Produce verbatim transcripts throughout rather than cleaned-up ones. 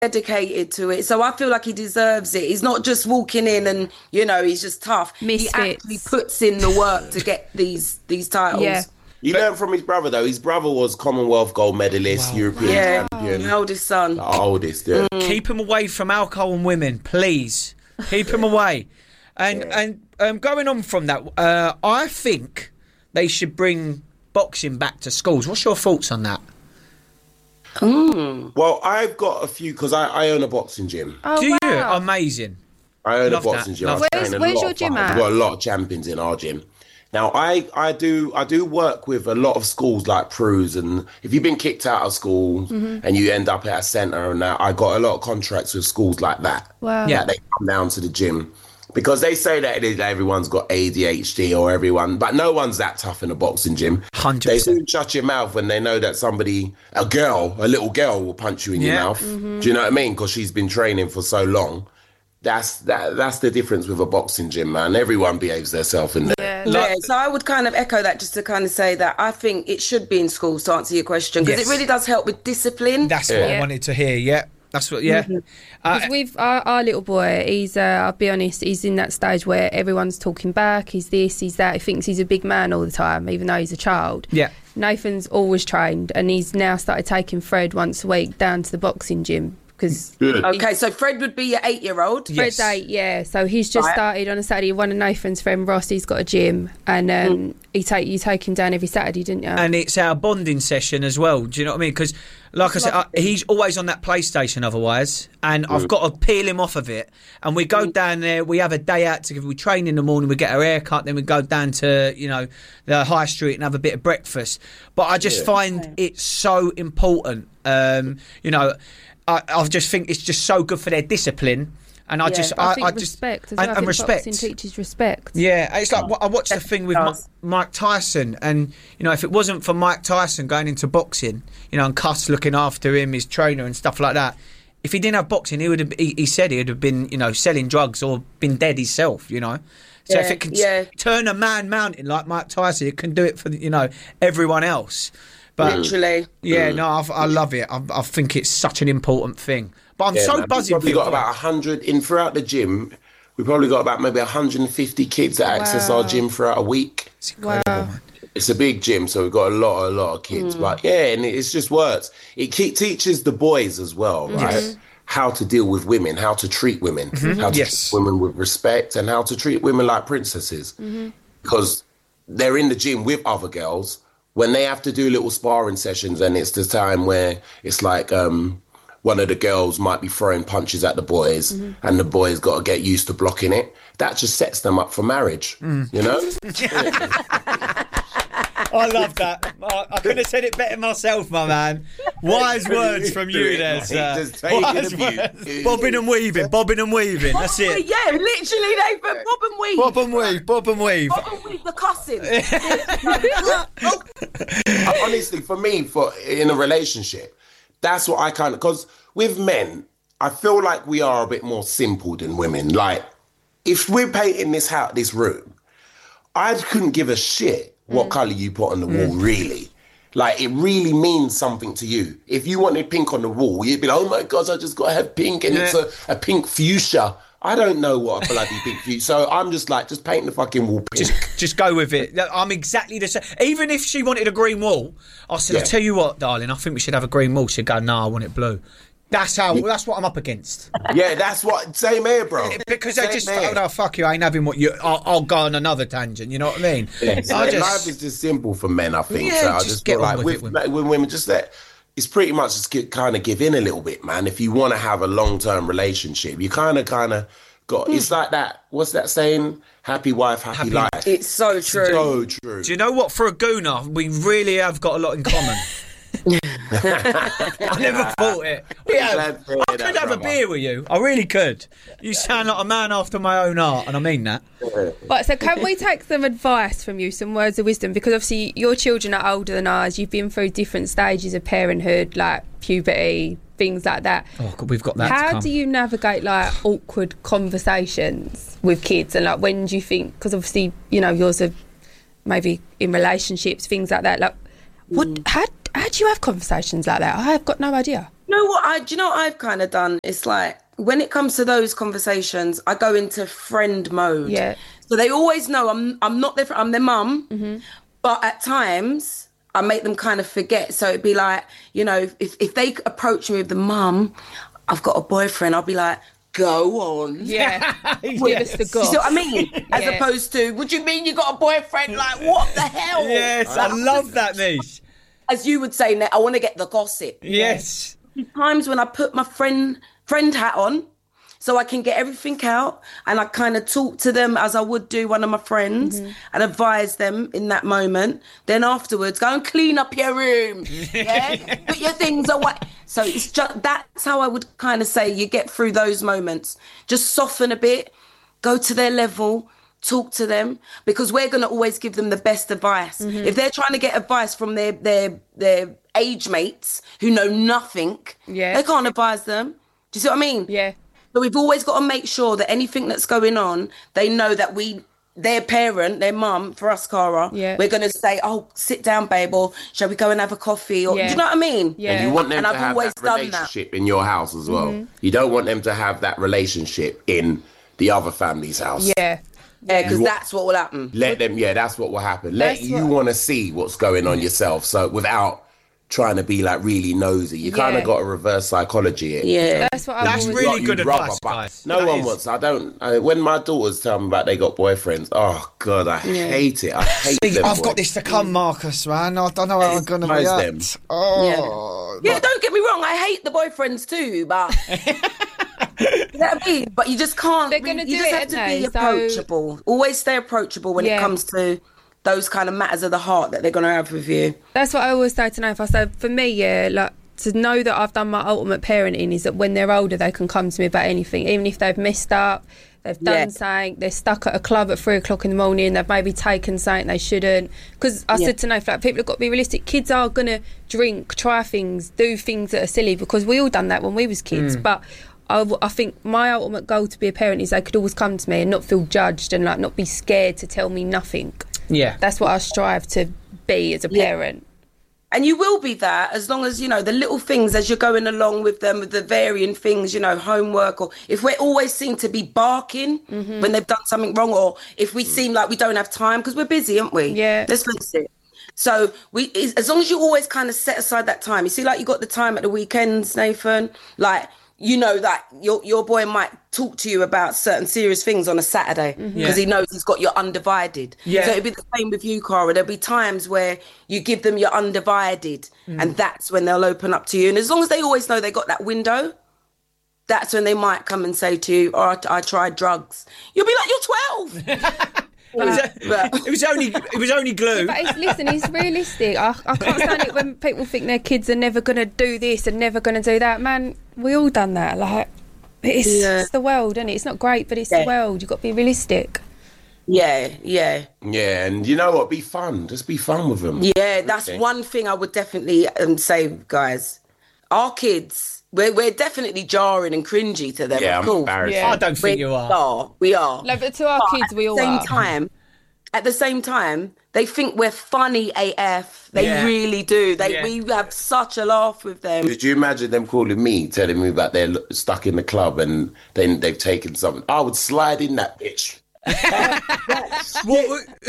dedicated to it. So I feel like he deserves it. He's not just walking in and, you know, he's just tough. Misfits. He actually puts in the work to get these these titles. Yeah. You learn from his brother, though. His brother was Commonwealth gold medalist, wow. European yeah. champion. My oldest son. The oldest, yeah. Mm. Keep him away from alcohol and women, please. Keep him away. And yeah. and um, going on from that, uh, I think they should bring boxing back to schools. What's your thoughts on that? Mm. Well, I've got a few, because I, I own a boxing gym. Oh, Do wow. you? Amazing. I own Love a boxing that. gym. Love where's where's your gym at? We've got a lot of champions in our gym. Now, I, I do I do work with a lot of schools like Prues, and if you've been kicked out of school mm-hmm. and you end up at a centre and that, I got a lot of contracts with schools like that. Wow. Yeah. That they come down to the gym. Because they say that it is, everyone's got A D H D or everyone, but no one's that tough in a boxing gym. one hundred They percent. soon shut your mouth when they know that somebody, a girl, a little girl will punch you in yeah. your mouth. Mm-hmm. Do you know what I mean? Because she's been training for so long. That's that. That's the difference with a boxing gym, man. Everyone behaves themselves in there. Yeah. Yeah, Like- so I would kind of echo that, just to kind of say that I think it should be in schools, to answer your question, because Yes. it really does help with discipline. That's what Yeah. I wanted to hear, yeah. That's what, yeah. Mm-hmm. Uh, Because with our, our little boy, he's, uh, I'll be honest, he's in that stage where everyone's talking back, he's this, he's that, he thinks he's a big man all the time, even though he's a child. yeah. Nathan's always trained, and he's now started taking Fred once a week down to the boxing gym. Because Good. Okay, so Fred would be your eight-year-old. Fred's Yes. eight, yeah. So he's just Right. started on a Saturday. One of Nathan's friend, Ross, he's got a gym, and um, Mm. he take you take him down every Saturday, didn't you? And it's our bonding session as well. Do you know what I mean? Because, like I said, I, he's always on that PlayStation otherwise, and I've got to peel him off of it. And we go down there, we have a day out together, we train in the morning, we get our hair cut, then we go down to, you know, the high street and have a bit of breakfast. But I just Yeah. find it so important, um, you know, I, I just think it's just so good for their discipline. And I Yeah, just, I, I, think I just, respect as and, well. I and think respect. boxing teaches respect. Yeah, it's like I watched the thing with Mi- does. Mike Tyson, and you know, if it wasn't for Mike Tyson going into boxing, you know, and Cuss looking after him, his trainer and stuff like that, if he didn't have boxing, he would have. He, he said he'd have been, you know, selling drugs or been dead himself. You know, so if Yeah, it can yeah. turn a man mountain like Mike Tyson, it can do it for, you know, everyone else. But Literally. yeah, no, I've, I love it. I, I think it's such an important thing. But I'm Yeah, so man. buzzing. We've probably for got it. about one hundred in throughout the gym. We've probably got about maybe one hundred fifty kids that access our Wow. gym throughout a week. It's incredible, Wow. man. It's a big gym, so we've got a lot, a lot of kids. But yeah, and it's just works. It ke- teaches the boys as well, right? How to deal with women, how to treat women, how to Yes. treat women with respect, and how to treat women like princesses. Because they're in the gym with other girls. When they have to do little sparring sessions, and it's the time where it's like um, one of the girls might be throwing punches at the boys, and the boys got to get used to blocking it. That just sets them up for marriage, you know? I love that. I, I couldn't have said it better myself, my man. Wise words from you there, sir. Just taking Wise the words. view. Bobbing and weaving, bobbing and weaving. That's Oh, it. yeah, literally, Nathan. Bob and weave. Bob and weave, bob and weave. Bob and weave the cussing. Honestly, for me, for in a relationship, that's what I kind of, because with men, I feel like we are a bit more simple than women. Like, if we're painting this house, this room, I couldn't give a shit what colour you put on the wall, really. Like, it really means something to you. If you wanted pink on the wall, you'd be like, oh my God, I just got to have pink, and it's a, a pink fuchsia. I don't know what a bloody pink fuchsia. So I'm just like, just paint the fucking wall pink. Just, just go with it. I'm exactly the same. Even if she wanted a green wall, I said, Yeah. I'll tell you what, darling, I think we should have a green wall. She'd go, no, I want it blue. That's how. That's what I'm up against. Yeah, that's what, same here, bro. Because they Same just, here. oh, no, fuck you, I ain't having what you. I'll, I'll go on another tangent. You know what I mean? Yeah, I so just- life is just simple for men, I think. Yeah, so I just just get feel on like with with, it, women. with women, just let it's pretty much just get, kind of give in a little bit, man. If you want to have a long term relationship, you kind of, kind of got. It's like that. What's that saying? Happy wife, happy, Happy- life. It's so true. So true. Do you know what? For a gooner, we really have got a lot in common. I never thought it. Yeah, Glad to hear I could that, have a brother. beer with you. I really could. You sound like a man after my own heart, and I mean that. But so can we take some advice from you, some words of wisdom? Because obviously your children are older than ours. You've been through different stages of parenthood, like puberty, things like that. Oh, God, we've got that. to How come. do you navigate like awkward conversations with kids? And like, when do you think, because obviously, you know, yours are maybe in relationships, things like that. Like, what, how, how do you have conversations like that? I have got no idea. You know what? I do you know what I've kind of done? It's like when it comes to those conversations, I go into friend mode. Yeah. So they always know I'm I'm not their fr- I'm their mum, Mm-hmm. but at times I make them kind of forget. So it'd be like, you know, if if they approach me with the mum, I've got a boyfriend, I'll be like, go on. Yeah. Give Yes. us the You goss. see what I mean? As Yeah. opposed to, what do you mean you got a boyfriend? Like, what the hell? Yes, I Like, love that, Niche. as you would say, Nat, I want to get the gossip. Yes. Times when I put my friend friend hat on, so I can get everything out, and I kind of talk to them as I would do one of my friends, and advise them in that moment. Then afterwards, go and clean up your room, yeah, put your things away. So it's just that's how I would kind of say you get through those moments. Just soften a bit, go to their level. Talk to them, because we're going to always give them the best advice. If they're trying to get advice from their their their age mates who know nothing, Yeah. they can't advise them. Do you see what I mean? Yeah. But we've always got to make sure that anything that's going on, they know that we, their parent, their mum, for us, Cara, Yeah. we're going to say, oh, sit down, babe, or shall we go and have a coffee? Or Yeah. do you know what I mean? Yeah. And you want them And to I've have always that done that. relationship in your house as well. You don't want them to have that relationship in the other family's house. Yeah. Yeah, because You- that's what will happen. Let them, yeah, that's what will happen. Let That's you what- want to see what's going on yourself. So without trying to be like really nosy, you kind Yeah. of got to reverse psychology it. Yeah. That's what I've That's always really You'd good rather, advice, but guys. No That one is. wants. I don't. I, when my daughters tell me about they got boyfriends, oh god, I hate it. I hate See, them. I've got boys. this to come, Marcus, man. I don't know how I'm going to Surprise react. them. Oh. Yeah, don't get me wrong. I hate the boyfriends too, but you know what I mean? But you just can't. They're gonna you do just it, have to aren't be they? So- approachable. Always stay approachable when Yeah. it comes to those kind of matters of the heart that they're going to have with you. That's what I always say to Nath. I say, for me, yeah, like, to know that I've done my ultimate parenting is that when they're older, they can come to me about anything, even if they've messed up, they've done Yeah. something, they're stuck at a club at three o'clock in the morning, they've maybe taken something they shouldn't. Because I Yeah. said to Nath, like, people have got to be realistic. Kids are going to drink, try things, do things that are silly, because we all done that when we was kids. But I, w- I think my ultimate goal to be a parent is they could always come to me and not feel judged and like not be scared to tell me nothing. Yeah. That's what I strive to be as a Yeah. parent. And you will be that as long as, you know, the little things as you're going along with them, with the varying things, you know, homework, or if we always seem to be barking when they've done something wrong, or if we seem like we don't have time because we're busy, aren't we? Yeah. Let's face it. So we, is- as long as you always kind of set aside that time, you see, like you got the time at the weekends, Nathan, like, you know that your your boy might talk to you about certain serious things on a Saturday because Yeah. he knows he's got your undivided. Yeah. So it'd be the same with you, Cara. There'll be times where you give them your undivided, and that's when they'll open up to you. And as long as they always know they got that window, that's when they might come and say to you, "Oh, I, I tried drugs." You'll be like, "You're twelve." It was, But- it was only it was only glue. But it's, listen, it's realistic. I, I can't stand it when people think their kids are never going to do this and never going to do that. Man, we all done that. Like, it's, Yeah. it's the world, and it? It's not great, but it's Yeah. the world. You've got to be realistic. Yeah, yeah. Yeah, and you know what? Be fun. Just be fun with them. Yeah, that's Okay. one thing I would definitely um, say, guys. Our kids, we're, we're definitely jarring and cringy to them. Yeah, of I'm course. embarrassed. Yeah. I don't think We you are. are. We are. Like, but to our But kids, we all At the are. same time, at the same time, they think we're funny A F. They Yeah. really do. They Yeah. we have such a laugh with them. Did you imagine them calling me, telling me about they're l- stuck in the club and then they've taken something? I would slide in that bitch. What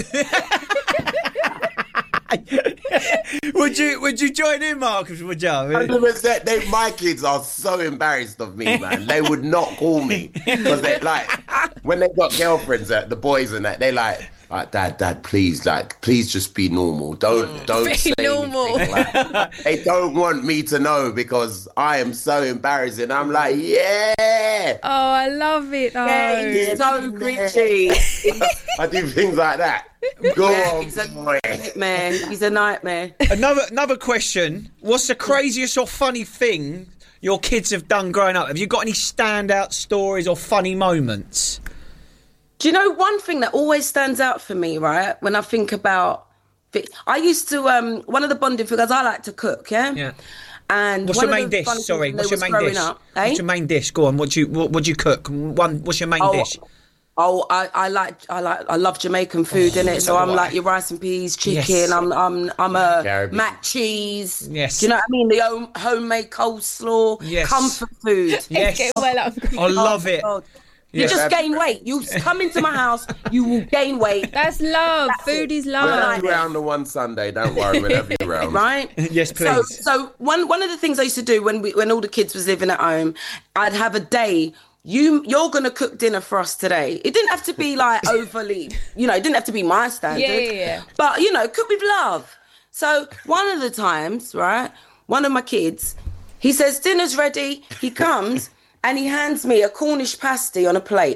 would, would you would you join in, Marcus? Would you? Hundred percent. They, my kids are so embarrassed of me, man. They would not call me because they like when they got girlfriends, uh, the boys and that. They like, like, dad, dad, please, like, please just be normal. Don't, don't Be say normal. anything. Like, they don't want me to know because I am so embarrassing. I'm like, yeah, Oh, I love it, though. Yeah, he's so gritty. I do things like that. Go Yeah, on, he's a boy. nightmare. He's a nightmare. Another another question. What's the craziest or funny thing your kids have done growing up? Have you got any standout stories or funny moments? Do you know one thing that always stands out for me, right? When I think about, I used to um one of the bonding figures. I like to cook, yeah. Yeah. And What's one your of main the dish? funny things Sorry, when what's they your was main growing dish? Up, eh? What's your main dish? Go on. What do you what, what do you cook? One. What's your main Oh, dish? Oh, I, I like I like I love Jamaican food in it. So I'm like your rice and peas, chicken. Yes. I'm I'm I'm a Caribbean. mac cheese. Yes. Do you know what I mean? The home, homemade coleslaw, Yes. comfort food. Yes. Get well hungry. I love it. God. You Yeah. just gain weight. You come into my house, you will gain weight. That's love. Food is We'll love. have you round the one Sunday. Don't worry, we'll have you round. Right? Yes, So, please. so one one of the things I used to do when we when all the kids was living at home, I'd have a day. You you're gonna cook dinner for us today. It didn't have to be like overly, you know, it didn't have to be my standard. Yeah, yeah, yeah. But you know, cook with love. So one of the times, right, one of my kids, he says dinner's ready. He comes and he hands me a Cornish pasty on a plate.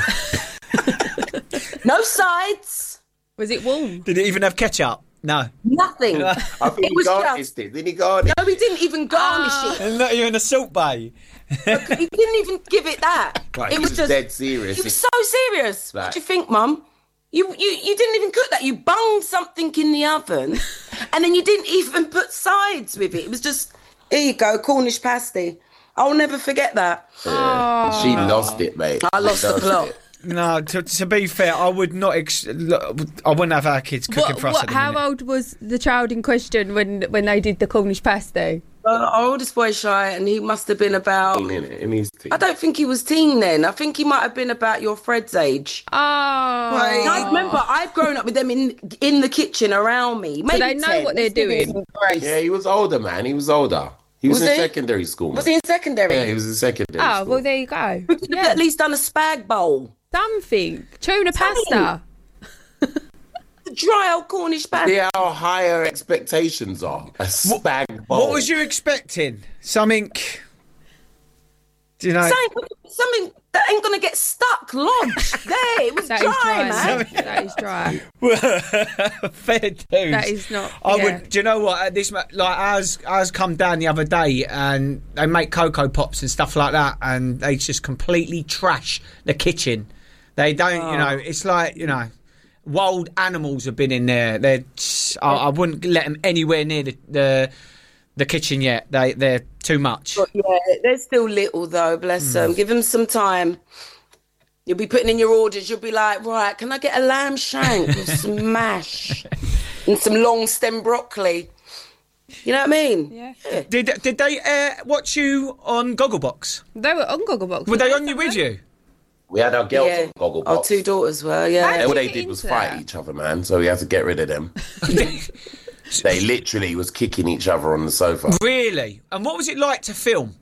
No sides, Was it warm? Did it even have ketchup? No. nothing. I think It he was garnished just- it. Didn't he garnish? No, he didn't even garnish it. And not even a salt bay. He didn't even give it that. Like, it he was was just dead serious. He was so serious. Right. What do you think, Mum? You, you you didn't even cook that. You bunged something in the oven, and then you didn't even put sides with it. It was just, here you go, Cornish pasty. I'll never forget that. Yeah. She lost it, mate. I lost the She plot. it. No, to, to be fair, I would not. Ex- look, I wouldn't have our kids cooking What, for us. what, at the how minute. old was the child in question when when they did the Cornish pasty? Uh, our oldest boy Shy, and he must have been about. In it, in his teeth. I don't think he was teen then. I think he might have been about your Fred's age. Oh, And I remember I've grown up with them in in the kitchen around me. Maybe they know ten. what they're Let's give him doing. some grace. Yeah, he was older, man. He was older. He was, Was in he? secondary school. Man. Was he in secondary? Yeah, he was in secondary Oh, school. well, there you go. We could have Yeah. at least done a spag bowl. Something. Tuna pasta. The dry old Cornish pasty. See how higher expectations are. A spag bowl. What was you expecting? Something. Do you know? Something, something that ain't gonna get stuck, lodged there. It was That is dry, dry. man. That is dry. Fair dues. That is not- I yeah. would. Do you know what? At this, ma- like, ours, ours come down the other day, and they make cocoa pops and stuff like that, and they just completely trash the kitchen. They don't. You know, it's like you know, wild animals have been in there. They're. just- I, I wouldn't let them anywhere near the the, the kitchen yet. They they're too much. But yeah, they're still little though, bless them. Give them some time. You'll be putting in your orders. You'll be like, right, can I get a lamb shank with some mash and some long stem broccoli? You know what I mean? Yeah. Did did they uh, watch you on Gogglebox? They were on Gogglebox. Were they on you with you? We had our girls Yeah. on Gogglebox. Our two daughters were, yeah. How And all did they you did get was into fight that? each other, man. So we had to get rid of them. They literally was kicking each other on the sofa. Really? And what was it like to film?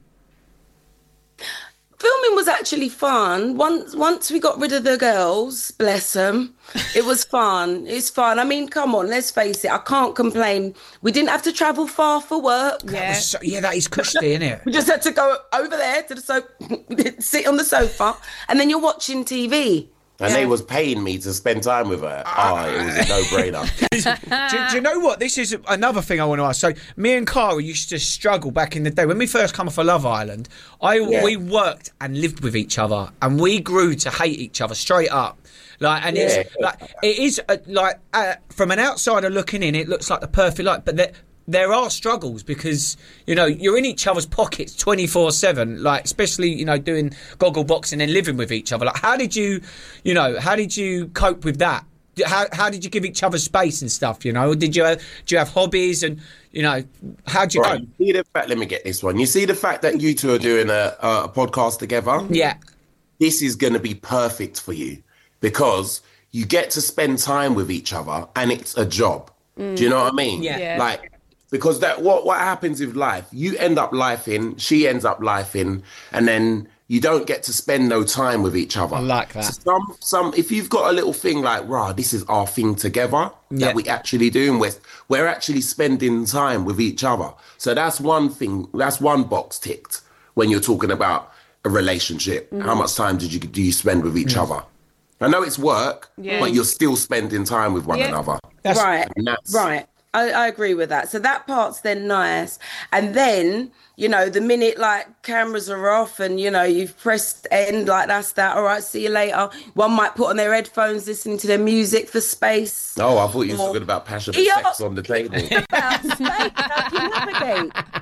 Filming was actually fun. Once once we got rid of the girls, bless them, it was fun. It's fun. I mean, come on, let's face it. I can't complain. We didn't have to travel far for work. Yeah. So, yeah, that is cushy, isn't it? We just had to go over there to the sofa, sit on the sofa, and then you're watching T V. And they was paying me to spend time with her. Oh, it was a no-brainer. do, do you know what? This is another thing I want to ask. So, me and Cara used to struggle back in the day when we first come off of Love Island. I Yeah. we worked and lived with each other, and we grew to hate each other straight up. Like, and it's Yeah. like it is uh, like uh, from an outsider looking in, it looks like the perfect life, but there there are struggles because you know you're in each other's pockets twenty-four seven. Like, especially you know doing Gogglebox and then living with each other. Like, how did you, you know, how did you cope with that? How how did you give each other space and stuff? You know, did you uh, do you have hobbies and you know how would you Right, cope? you see the fact, let me get this one. You see the fact that you two are doing a, a podcast together? Yeah, This is going to be perfect for you because you get to spend time with each other and it's a job. Do you know what I mean? Yeah. Yeah. Like, because that what what happens with life, you end up lifing, she ends up lifing, and then you don't get to spend no time with each other. I like that. So some some if you've got a little thing like, rah, this is our thing together Yeah. that we actually do, and we're we're actually spending time with each other. So that's one thing. That's one box ticked when you're talking about a relationship. How much time did you do you spend with each other? I know it's work, Yeah. but you're still spending time with one Yeah. another. That's- Right, And that's- right. I, I agree with that. So that part's then nice. And then, you know, the minute like cameras are off and, you know, you've pressed end, like that's that. All right, see you later. One might put on their headphones, listening to their music for space. Oh, I thought you were talking about passionate Yeah. sex on the table. About space, how do you navigate?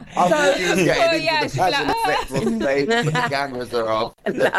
I thought he was getting Oh, into yeah, the she's like, passionate sex on stage when the cameras are off.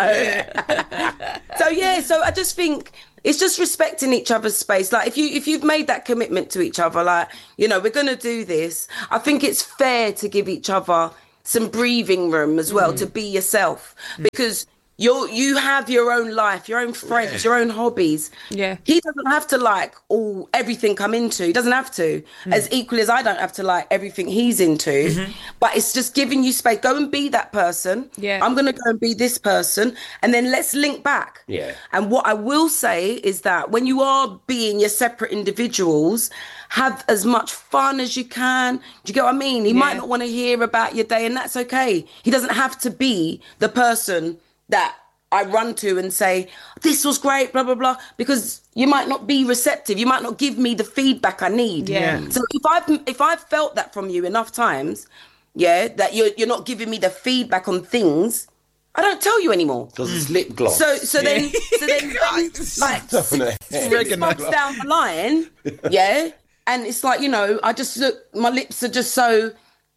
No. So yeah, so I just think it's just respecting each other's space. Like if you if you've made that commitment to each other, like, you know, we're gonna do this, I think it's fair to give each other some breathing room as well, mm. to be yourself, because you you have your own life, your own friends, yeah. your own hobbies. Yeah. He doesn't have to like all everything I'm into. He doesn't have to. Mm. As equally as I don't have to like everything he's into. Mm-hmm. But it's just giving you space. Go and be that person. Yeah. I'm gonna go and be this person, and then let's link back. Yeah. And what I will say is that when you are being your separate individuals, have as much fun as you can. Do you get what I mean? He yeah. might not want to hear about your day, and that's okay. He doesn't have to be the person that I run to and say, this was great, blah, blah, blah, because you might not be receptive. You might not give me the feedback I need. Yeah. So if I've, if I've felt that from you enough times, yeah, that you're, you're not giving me the feedback on things, I don't tell you anymore. Because it's lip gloss. So, so yeah. then, so then, like, six months down the line, yeah, and it's like, you know, I just look, my lips are just so,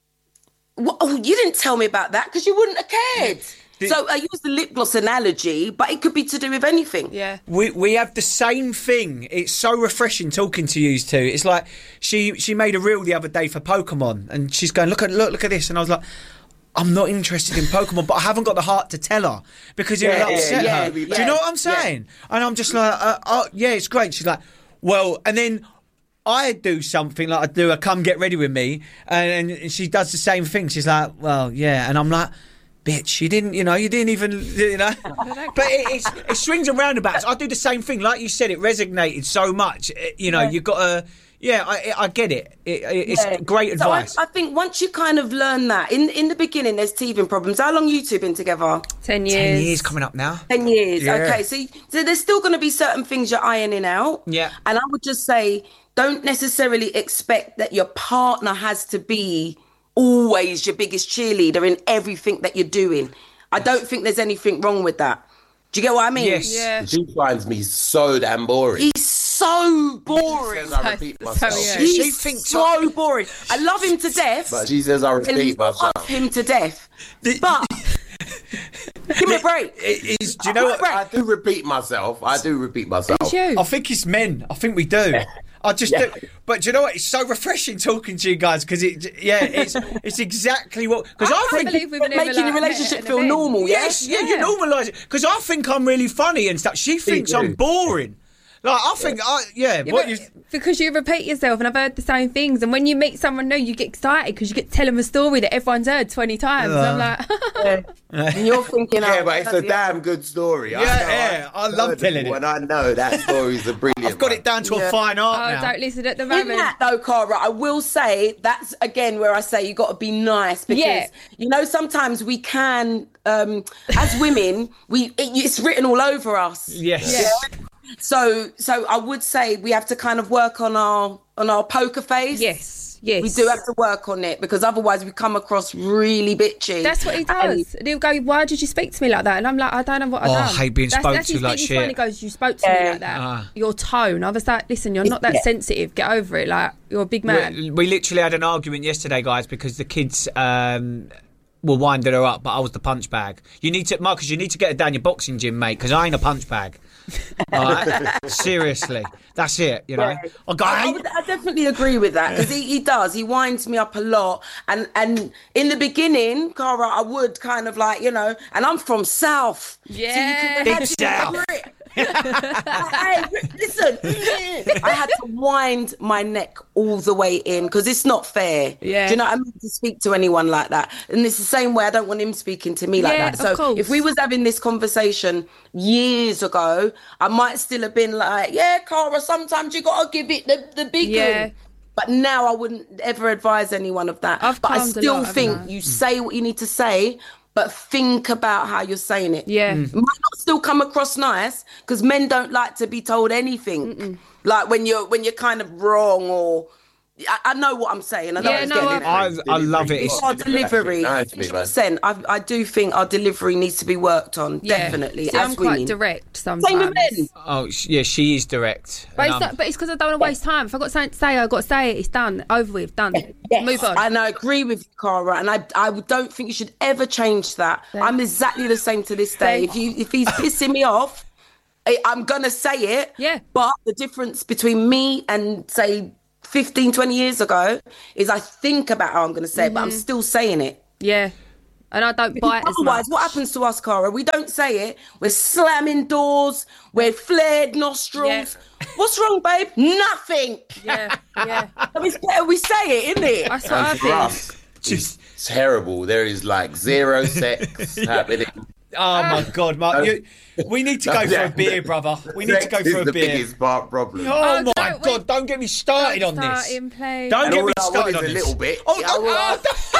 well, oh, you didn't tell me about that because you wouldn't have cared. Yeah. So I use the lip gloss analogy, but it could be to do with anything. Yeah. We we have the same thing. It's so refreshing talking to you two. It's like she she made a reel the other day for Pokemon, and she's going, look at look look at this, and I was like, I'm not interested in Pokemon, but I haven't got the heart to tell her because it yeah, would upset yeah, her. yeah, Do you know what I'm saying? Yeah. And I'm just like, uh, oh yeah, it's great. She's like, well, and then I do something like I do a come get ready with me, and, and she does the same thing. She's like, well, yeah, and I'm like, bitch, you didn't, you know, you didn't even, you know. But it, it's, it swings and roundabouts. I do the same thing. Like you said, it resonated so much. It, you know, yeah. you've got to, yeah, I, I get it. it it's yeah. great advice. So I, I think once you kind of learn that, in in the beginning, there's teething problems. How long you two been together? Ten years. Ten years coming up now. Ten years. Yeah. Okay, so, so there's still going to be certain things you're ironing out. Yeah. And I would just say, don't necessarily expect that your partner has to be always your biggest cheerleader in everything that you're doing. I don't think there's anything wrong with that. Do you get what I mean? Yes. Yeah. She finds me so damn boring. He's so boring. She says I repeat myself. So, yeah. He's She thinks so I- boring. I love him to death. But she says I repeat I myself. love him to death. But give me a break. It is, do you know what? I do repeat myself. I do repeat myself. It's you. I think it's men. I think we do. I just Yeah. do. But do you know what? It's so refreshing talking to you guys because it, yeah, it's it's exactly what. Because I, I think believe we've never, Making like, your met relationship at an feel event. normal, yeah? yes, yeah, you Yeah. normalise it. Because I think I'm really funny and stuff. She thinks do. I'm boring. Like I think, I yeah. Yeah, what but you? because you repeat yourself, and I've heard the same things. And when you meet someone new, you get excited because you get to tell them a story that everyone's heard twenty times. And I'm like, And you're thinking, Yeah, oh, but it's a damn good story. Yeah, I know, yeah, I I've love heard telling it, it. And I know that story's a brilliant I've got one. it down to Yeah. a fine art oh, now. don't listen at the In moment. that though, Cara, I will say that's again where I say you got to be nice because Yeah. you know sometimes we can, um, as women, we it, it's written all over us. Yes. Yeah. So, so I would say we have to kind of work on our on our poker face. Yes, yes. We do have to work on it because otherwise we come across really bitchy. That's what he does. And he'll go, why did you speak to me like that? And I'm like, I don't know what I Oh, done. I hate being that's, spoke that's to his like biggest shit. one. He goes, you spoke to me Yeah. like that. Ah. Your tone. I was like, listen, you're not that Yeah. sensitive. Get over it. Like, you're a big man. We, we literally had an argument yesterday, guys, because the kids um, were winding her up, but I was the punch bag. You need to, Marcus, you need to get her down your boxing gym, mate, because I ain't a punch bag. All right? Seriously. That's it, you know. Yeah. I go, I, I, "Hey." would, I definitely agree with that because he, he does. He winds me up a lot. And and in the beginning, Cara, I would kind of like, you know, and I'm from South. Yeah. So you Big South. Hey, listen, I had to wind my neck all the way in because it's not fair. Yeah. Do you know what I mean? To speak to anyone like that. And it's the same way I don't want him speaking to me like Yeah, that. of So course. if we was having this conversation years ago, I might still have been like, yeah, Cara, sometimes you got to give it the, the big Yeah. one. But now I wouldn't ever advise anyone of that. I've but I calmed a still lot, haven't think I? you say what you need to say, but think about how you're saying it. Yeah. It might not still come across nice because men don't like to be told anything. Like when you're when you're kind of wrong or I, I know what I'm saying. I know Yeah, it's no, getting I, I love it. It's, our delivery. one hundred percent. I, I do think our delivery needs to be worked on. Yeah. Definitely. See, as I'm quite women. direct sometimes. Same with men. oh, sh- yeah, she is direct. But And it's, I'm- not, but it's because I don't want to waste time. If I've got something to say, I've got to say it. It's done. Over with. Done. Yes. Move on. And I agree with you, Cara. And I, I don't think you should ever change that. Yeah. I'm exactly the same to this day. Same. If you, if he's pissing me off, I, I'm gonna say it. Yeah. But the difference between me and say fifteen, twenty years ago is I think about how I'm going to say it, but I'm still saying it. Yeah. And I don't buy it as Otherwise, much. what happens to us, Cara? We don't say it. We're slamming doors. We're flared nostrils. Yeah. What's wrong, babe? Nothing. Yeah, yeah. So it's better we say it, isn't it? That's what I And for think. us, it's terrible. There is like zero sex happening. Oh my God, Mark! You, we need to go for a beer, brother. We need to go Sex for is a the beer. biggest part problem. Oh, Oh, my don't- God! wait. Don't get me started Don't on start this. in play. Don't And get all me I want started is on a this. little bit. Oh, Yeah, oh, well,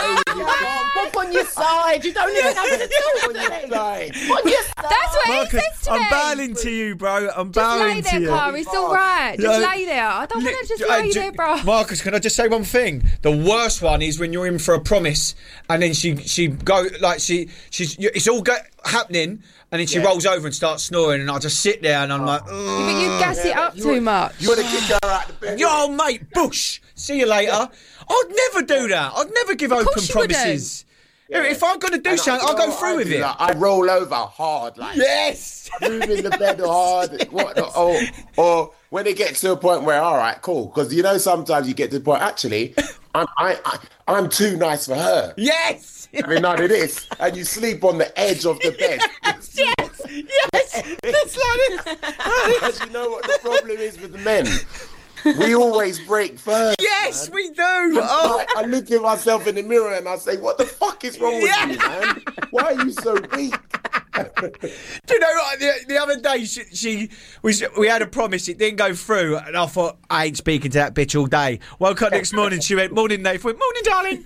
oh, Book on your side. You don't even have to do on your Like, On your side. That's what Marcus, he says to I'm me. bowing to you, bro. I'm Just lay bowing to there, you. Cara. It's all right. Just No. lay there. I don't want to just Uh, lay ju- there, bro. Marcus, can I just say one thing? The worst one is when you're in for a promise and then she she go like she she's it's all go, happening and then she Yeah. rolls over and starts snoring and I just sit there and I'm like, But you gas it up you too want- much. You want to kick her out the bed? yo, mate, Bush. See you later. I'd never do that. I'd never give open course you wouldn't. promises. If I'm going to do And I- something, you I'll know go what through I with do? it. Like, I roll over hard, like Yes. moving the bed hard. What, or, or when it gets to a point where, all right, cool, because you know sometimes you get to the point. Actually, I'm I, I I'm too nice for her. Yes. I mean, none of this, and you sleep on the edge of the bed. Yes. Yes. That's like it. Because you know what the problem is with the men. We always break first. Yes, we do. Oh. Oh. I, I look at myself in the mirror and I say, "What the fuck is wrong with Yeah. you, man? Why are you so weak?" Do you know what? The, the other day, she, she we we had a promise. It didn't go through, and I thought I ain't speaking to that bitch all day. Woke up next morning, she went, "Morning, Nate." Went, "Morning, darling."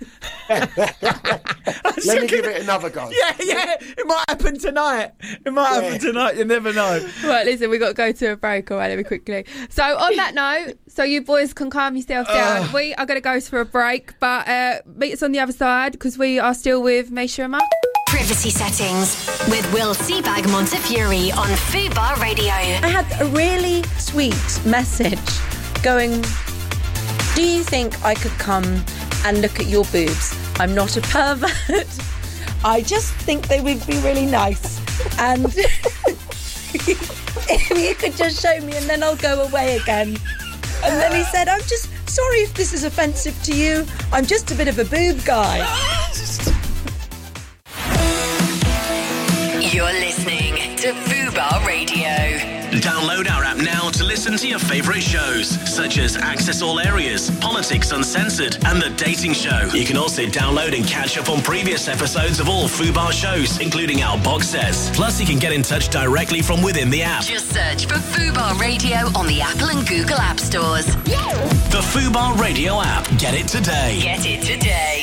Let me give it another go. Yeah, yeah. It might happen tonight. It might Yeah. happen tonight. You never know. Right, listen, we've got to go to a break. All right, let me quickly. So, on that note, so you boys can calm yourself down. We are going to go for a break, but uh, meet us on the other side because we are still with Misha and Mark. Privacy settings with Will Seabag Montefiore on Fubar Radio. I had a really sweet message going, do you think I could come and look at your boobs? I'm not a pervert. I just think they would be really nice. And if you could just show me and then I'll go away again. And then he said, I'm just sorry if this is offensive to you. I'm just a bit of a boob guy. You're listening to Fubar Radio. Download our app now to listen to your favourite shows, such as Access All Areas, Politics Uncensored, and The Dating Show. You can also download and catch up on previous episodes of all Fubar shows, including our box sets. Plus, you can get in touch directly from within the app. Just search for Fubar Radio on the Apple and Google App Stores. The Fubar Radio app. Get it today. Get it today.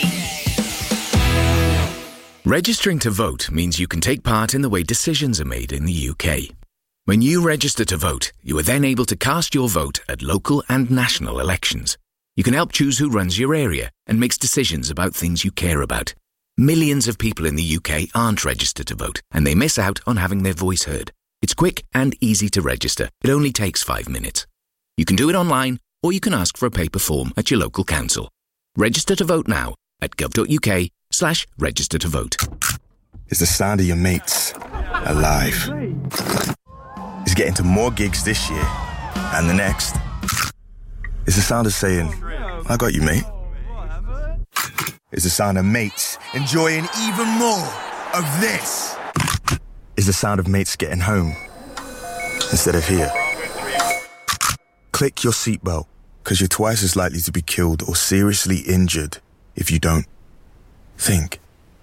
Registering to vote means you can take part in the way decisions are made in the U K. When you register to vote, you are then able to cast your vote at local and national elections. You can help choose who runs your area and makes decisions about things you care about. Millions of people in the U K aren't registered to vote, and they miss out on having their voice heard. It's quick and easy to register. It only takes five minutes. You can do it online, or you can ask for a paper form at your local council. Register to vote now at gov.uk slash register to vote. It's the sound of your mates alive. It's getting to more gigs this year and the next. It's the sound of saying, I got you, mate. It's the sound of mates enjoying even more of this. It's the sound of mates getting home instead of here. Click your seatbelt, because you're twice as likely to be killed or seriously injured if you don't. Think.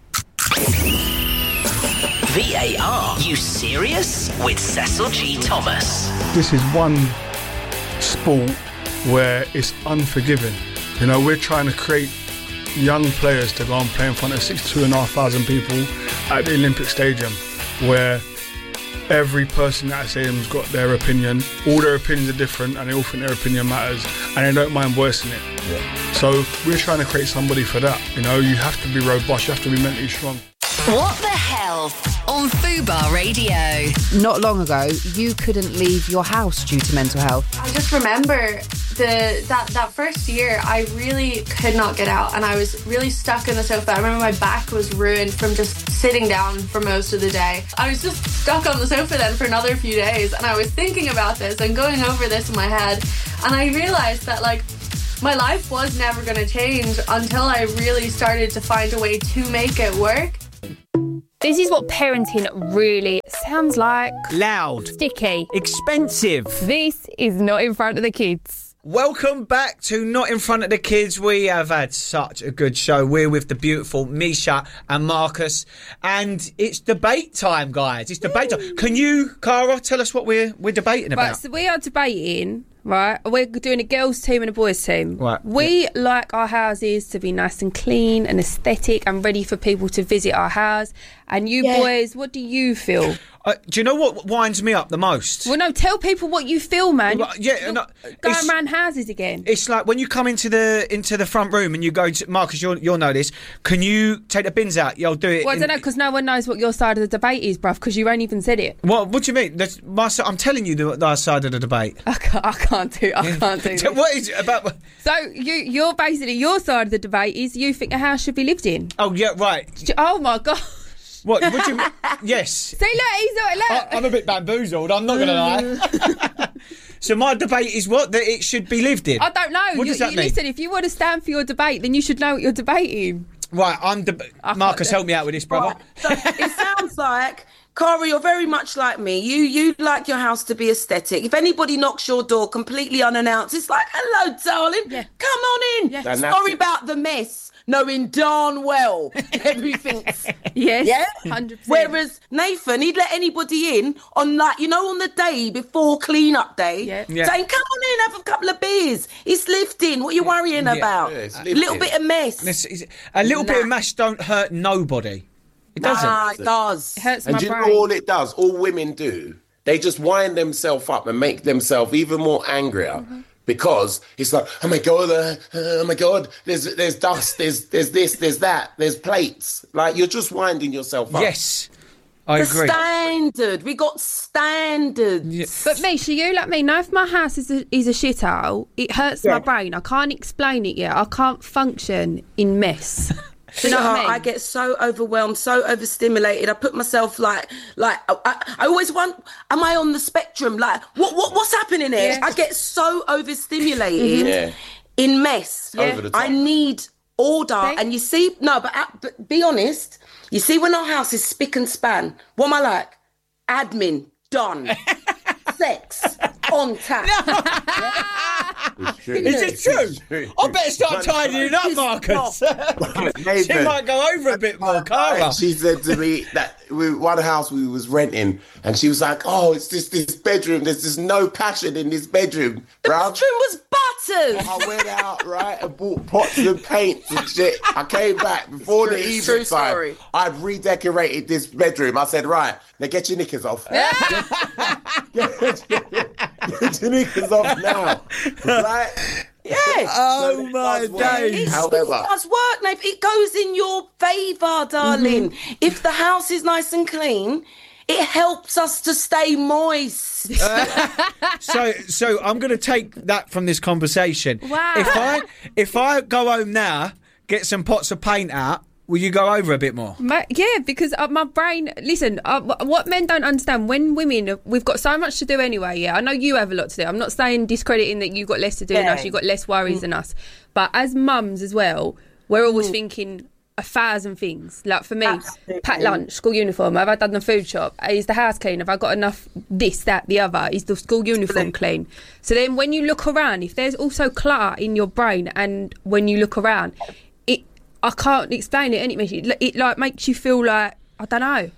V A R. You serious? With Cecil G. Thomas. This is one sport where it's unforgiving. You know, we're trying to create young players to go and play in front of sixty-two and a half thousand people at the Olympic Stadium, where every person at that stadium's got their opinion. All their opinions are different and they all think their opinion matters and they don't mind voicing it. Yeah. So we're trying to create somebody for that. You know, you have to be robust, you have to be mentally strong. What the hell on Fubar Radio? Not long ago, you couldn't leave your house due to mental health. I just remember the that, that first year, I really could not get out and I was really stuck in the sofa. I remember my back was ruined from just sitting down for most of the day. I was just stuck on the sofa then for another few days and I was thinking about this and going over this in my head, and I realised that, like, my life was never going to change until I really started to find a way to make it work. This is what parenting really sounds like. Loud. Sticky. Expensive. This is not in front of the kids. Welcome back to Not in Front of the Kids. We have had such a good show. We're with the beautiful Misha and Marcus. And it's debate time, guys. It's debate time. Can you, Cara, tell us what we're we're debating about? Right, so we are debating, right? We're doing a girls' team and a boys' team. Right. We yeah. like our houses to be nice and clean and aesthetic and ready for people to visit our house. And you yeah. boys, what do you feel? Uh, do you know what winds me up the most? Well, no, tell people what you feel, man. Well, yeah, no, going around houses again. It's like when you come into the into the front room and you go to Marcus. You'll you'll know this. Can you take the bins out? You'll do it. Well, in, I don't know, because no one knows what your side of the debate is, bruv. Because you ain't even said it. What? What do you mean? That's my, I'm telling you the, the side of the debate. I can't. I can't do. I can't do. This. What is it about? So you you're basically your side of the debate is you think a house should be lived in. Oh yeah, right. Oh my god. What? What do you mean? Yes. See, look, he's not. Look. I, I'm a bit bamboozled. I'm not going to lie. So my debate is what? That it should be lived in. I don't know. What you, does that you, mean? Listen, if you want to stand for your debate, then you should know what you're debating. Right, I'm. Deb- Marcus, help me out with this, brother. Right. So it sounds like, Cara, you're very much like me. You you like your house to be aesthetic. If anybody knocks your door completely unannounced, it's like, hello, darling. Yeah. Come on in. Yeah. Sorry about the mess. Knowing darn well everything's yes, yeah. one hundred percent. Whereas Nathan, he'd let anybody in on, like, you know, on the day before clean up day, yeah. Yeah. saying, "Come on in, have a couple of beers. It's lifting. What are you worrying yeah. about? Yeah, a little bit of mess. This is, a little nah. bit of mess don't hurt nobody. It doesn't. Nah, it does. It hurts and my do you brain. know all it does? All women do. They just wind themselves up and make themselves even more angrier. Mm-hmm. Because it's like, oh my god, uh, oh my god, there's there's dust, there's there's this, there's that, there's plates. Like, you're just winding yourself up. Yes, I the agree. Standard, we got standards. Yeah. But Misha, you like me. Now, if my house is a, is a shithole, it hurts yeah. my brain. I can't explain it yet. I can't function in mess. Do you know what I mean? I get so overwhelmed, so overstimulated. I put myself like, like I, I always want, am I on the spectrum? Like, what, what what's happening here? Yeah. I get so overstimulated yeah. in mess. Yeah. Over the top. I need order. Okay. And you see, no, but, but be honest. You see, when our house is spick and span, what am I like? Admin, done. Sex, on tap. No. It's true. Is it true? It's true? I better start tidying up, Marcus. She might go over a bit more, Cara. She said to me that we one house we was renting, and she was like, "Oh, it's just this bedroom. There's just no passion in this bedroom." The bedroom was butters. I went out right and bought pots and paints and shit. I came back before the evening time. I'd redecorated this bedroom. I said, "Right, now get your knickers off. get, get, get, get your knickers off now." Right? Yeah. Oh so my days. However, it does work, Nate. It goes in your favour, darling. Mm-hmm. If the house is nice and clean, it helps us to stay moist. Uh, so, so I'm going to take that from this conversation. Wow. If I if I go home now, get some pots of paint out, will you go over a bit more? My, yeah, because uh, my brain... Listen, uh, what men don't understand, when women... We've got so much to do anyway, yeah. I know you have a lot to do. I'm not saying discrediting that you've got less to do yeah. than us. You've got less worries mm. than us. But as mums as well, we're always mm. thinking a thousand things. Like, for me, Absolutely. pack lunch, school uniform. Have I done the food shop? Is the house clean? Have I got enough this, that, the other? Is the school uniform clean? So then when you look around, if there's also clutter in your brain, and when you look around... I can't explain it, and it, it, it like makes you feel like, I don't know.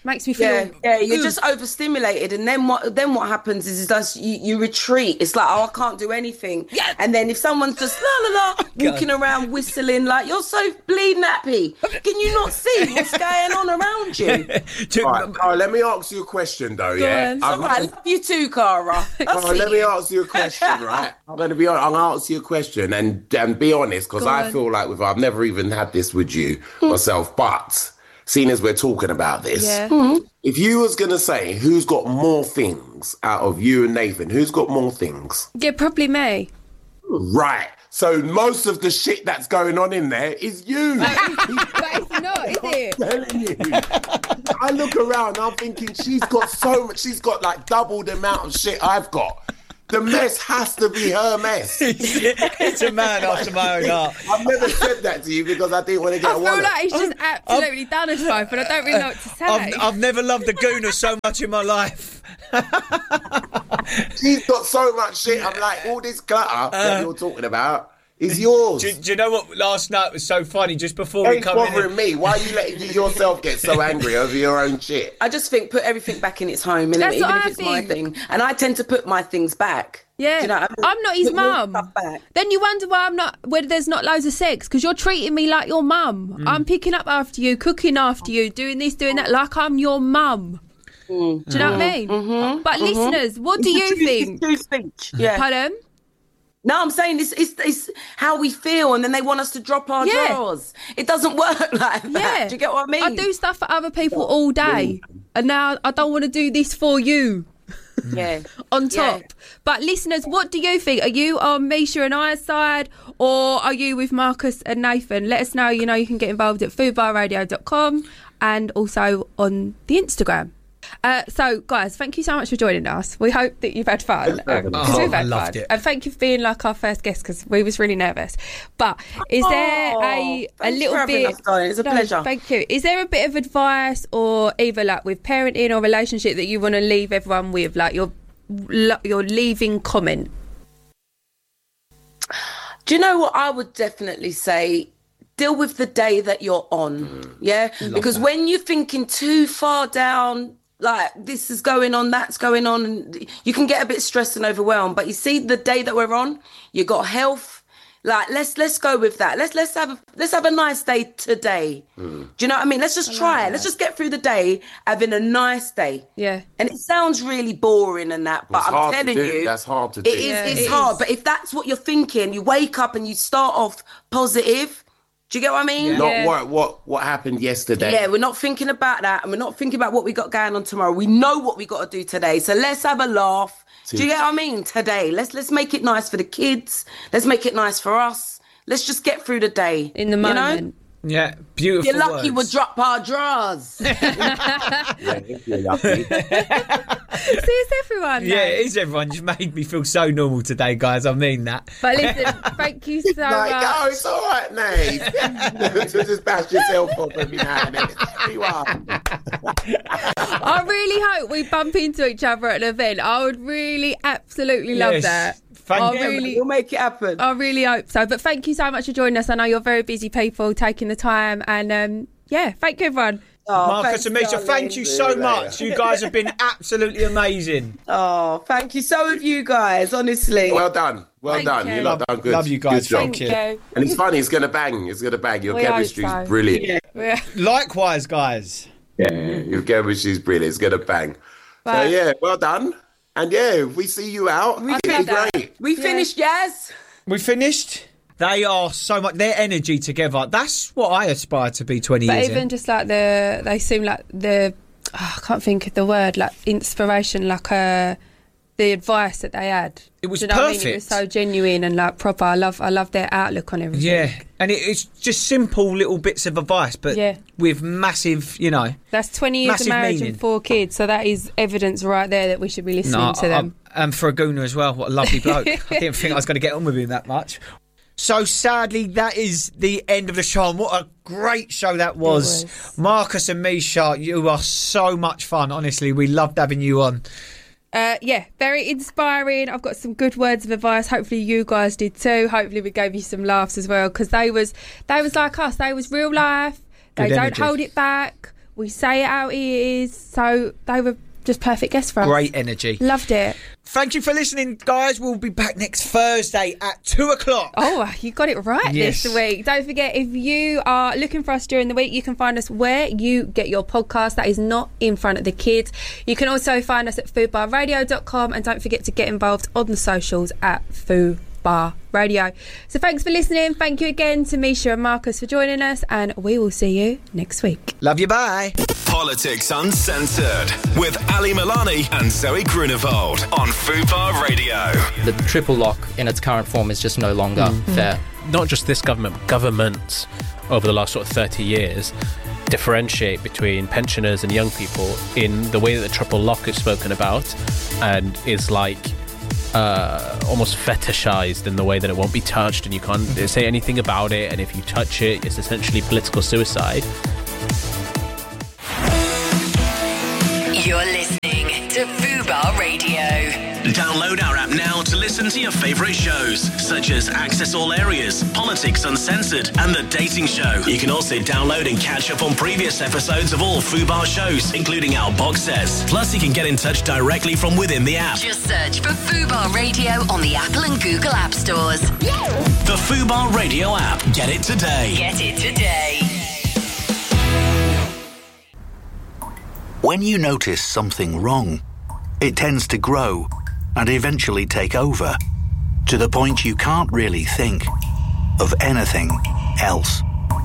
Makes me feel. Yeah, yeah, you're Ugh. just overstimulated, and then what? Then what happens is, is that you, you retreat. It's like, oh, I can't do anything. Yeah. And then if someone's just la la la walking around whistling, like you're so bleeding happy, can you not see what's going on around you? All right, Cara, let me ask you a question though. Go yeah, on. I'm- I love you too, Cara. Cara, let me ask you a question, right? I'm going to be. I'm going to ask you a question, and and be honest, because Go I on. feel like with I've never even had this with you myself, but seeing as we're talking about this, Yeah. if you was going to say who's got more things out of you and Nathan, who's got more things? Yeah, probably me. Right. So most of the shit that's going on in there is you. But it's not, is it? I'm telling you. I look around, I'm thinking she's got so much, she's got like double the amount of shit I've got. The mess has to be her mess. It's a man after my own heart. I've never said that to you because I didn't want to get I a feel wallet. like it's just absolutely done us both, but I don't really know what to say. I've, I've never loved the Gooner so much in my life. She's got so much shit. I'm like, all this clutter that you're talking about is yours. Do, do you know what? Last night was so funny. Just before we Ain't come in, bothering me. Why are you letting yourself get so angry over your own shit? I just think put everything back in its home, innit? That's Even what if I it's my think. thing. And I tend to put my things back. Yeah, Do you know what I mean? I'm not his Put your mum. stuff back. Then you wonder why I'm not, whether there's not loads of sex, because you're treating me like your mum. Mm. I'm picking up after you, cooking after you, doing this, doing that, like I'm your mum. Mm. Do you know what I mean? Mm-hmm. But listeners, what do It's you the truth, think? it's true speech. Yeah. Pardon? No, I'm saying it's, it's it's how we feel, and then they want us to drop our Yeah. drawers. It doesn't work like that. Yeah. Do you get what I mean? I do stuff for other people all day, and now I don't want to do this for you. Yeah. On top. Yeah. But listeners, what do you think? Are you on Misha and I's side, or are you with Marcus and Nathan? Let us know. You know, you can get involved at food bar radio dot com and also on the Instagram. Uh, so, guys, thank you so much for joining us. We hope that you've had fun. Um, 'cause Oh, we've had I loved fun. it. And thank you for being like our first guest, because we was really nervous. But is there Oh, a, a thanks little for having bit... us, darling. It's a No, pleasure. Thank you. Is there a bit of advice, or either like with parenting or relationship, that you want to leave everyone with, like your your leaving comment? Do you know what I would definitely say? Deal with the day that you're on. Yeah? Because when you're thinking too far down, like this is going on, that's going on, and you can get a bit stressed and overwhelmed. But you see, the day that we're on, you got health. Like let's let's go with that. Let's let's have a let's have a nice day today. Do you know what I mean? Let's just try it. Let's just get through the day having a nice day. Yeah. And it sounds really boring and that, but It's I'm hard to telling do. you, That's hard to do. It is. Yeah, it's it hard. is. But if that's what you're thinking, you wake up and you start off positive. Do you get what I mean? Not Yeah. what what what happened yesterday. Yeah, we're not thinking about that, and we're not thinking about what we got going on tomorrow. We know what we got to do today, so let's have a laugh. Do you get what I mean? Today, let's let's make it nice for the kids. Let's make it nice for us. Let's just get through the day In the you know? moment. Yeah, beautiful. You're lucky we'll words. drop our drawers. Yeah, if you're lucky. See, it's everyone. Yeah, now. it is everyone. Just made me feel so normal today, guys. I mean that. But listen, thank you so Like, much. oh, it's all right, Nate. To just bash yourself up every now and then. It's everyone. I really hope we bump into each other at an event. I would really, absolutely love Yes. that. Thank I you. really, We'll make it happen. I really hope so. But thank you so much for joining us. I know you're very busy people, taking the time, and um, yeah, thank you, everyone. Oh, Marcus thanks, and Misha, darling. thank you so much. You guys have been absolutely amazing. Oh, thank you. So have you guys, honestly. Well done. Well Thank done. you. You lot done good. Love you guys. Good job. Thank you. Thank you. And it's funny, it's going to bang. It's going to bang. Your We hope chemistry's so. brilliant. Yeah. Likewise, guys. Yeah, your chemistry's brilliant. It's going to bang. So, But- yeah, well done. And, yeah, if we see you out, We it'd be finished. great. We finished, Yaz. We finished. They are so much. Their energy together. That's what I aspire to be twenty But years even in. just like the, they seem like the, oh, I can't think of the word, like inspiration, like uh, the advice that they had. It was Do you know what I mean? It was perfect. so genuine and like proper. I love, I love their outlook on everything. Yeah, and it, it's just simple little bits of advice, but Yeah. with massive, you know. That's twenty years Massive of marriage meaning. and four kids, so that is evidence right there that we should be listening No, to them. I, and for a gooner as well. What a lovely bloke. I didn't think I was going to get on with him that much. So sadly, that is the end of the show. And what a great show that was. was. Marcus and Misha, you are so much fun. Honestly, we loved having you on. Uh, yeah, very inspiring. I've got some good words of advice. Hopefully you guys did too. Hopefully we gave you some laughs as well, because they was they was like us. They was real life. They Good don't energy. hold it back. We say it out ears. So they were just perfect guests for us. Great energy. Loved it. Thank you for listening, guys. We'll be back next Thursday at two o'clock. Oh, you got it right Yes. this week. Don't forget, if you are looking for us during the week, you can find us where you get your podcast. That is not in front of the kids. You can also find us at food bar radio dot com, and don't forget to get involved on the socials at Food Bar Radio. So thanks for listening. Thank you again to Misha and Marcus for joining us, and we will see you next week. Love you, bye. Politics Uncensored with Ali Milani and Zoe Grunewald on Fubar Radio. The triple lock in its current form is just no longer Mm. fair. Not just this government, but governments over the last sort of thirty years differentiate between pensioners and young people in the way that the triple lock is spoken about, and is like uh, almost fetishized in the way that it won't be touched and you can't say anything about it, and if you touch it, it's essentially political suicide. You're listening to Fubar Radio. Download our app now to listen to your favourite shows, such as Access All Areas, Politics Uncensored, and The Dating Show. You can also download and catch up on previous episodes of all Fubar shows, including our box sets. Plus, you can get in touch directly from within the app. Just search for Fubar Radio on the Apple and Google App Stores. The Fubar Radio app. Get it today. Get it today. When you notice something wrong, it tends to grow and eventually take over, to the point you can't really think of anything else.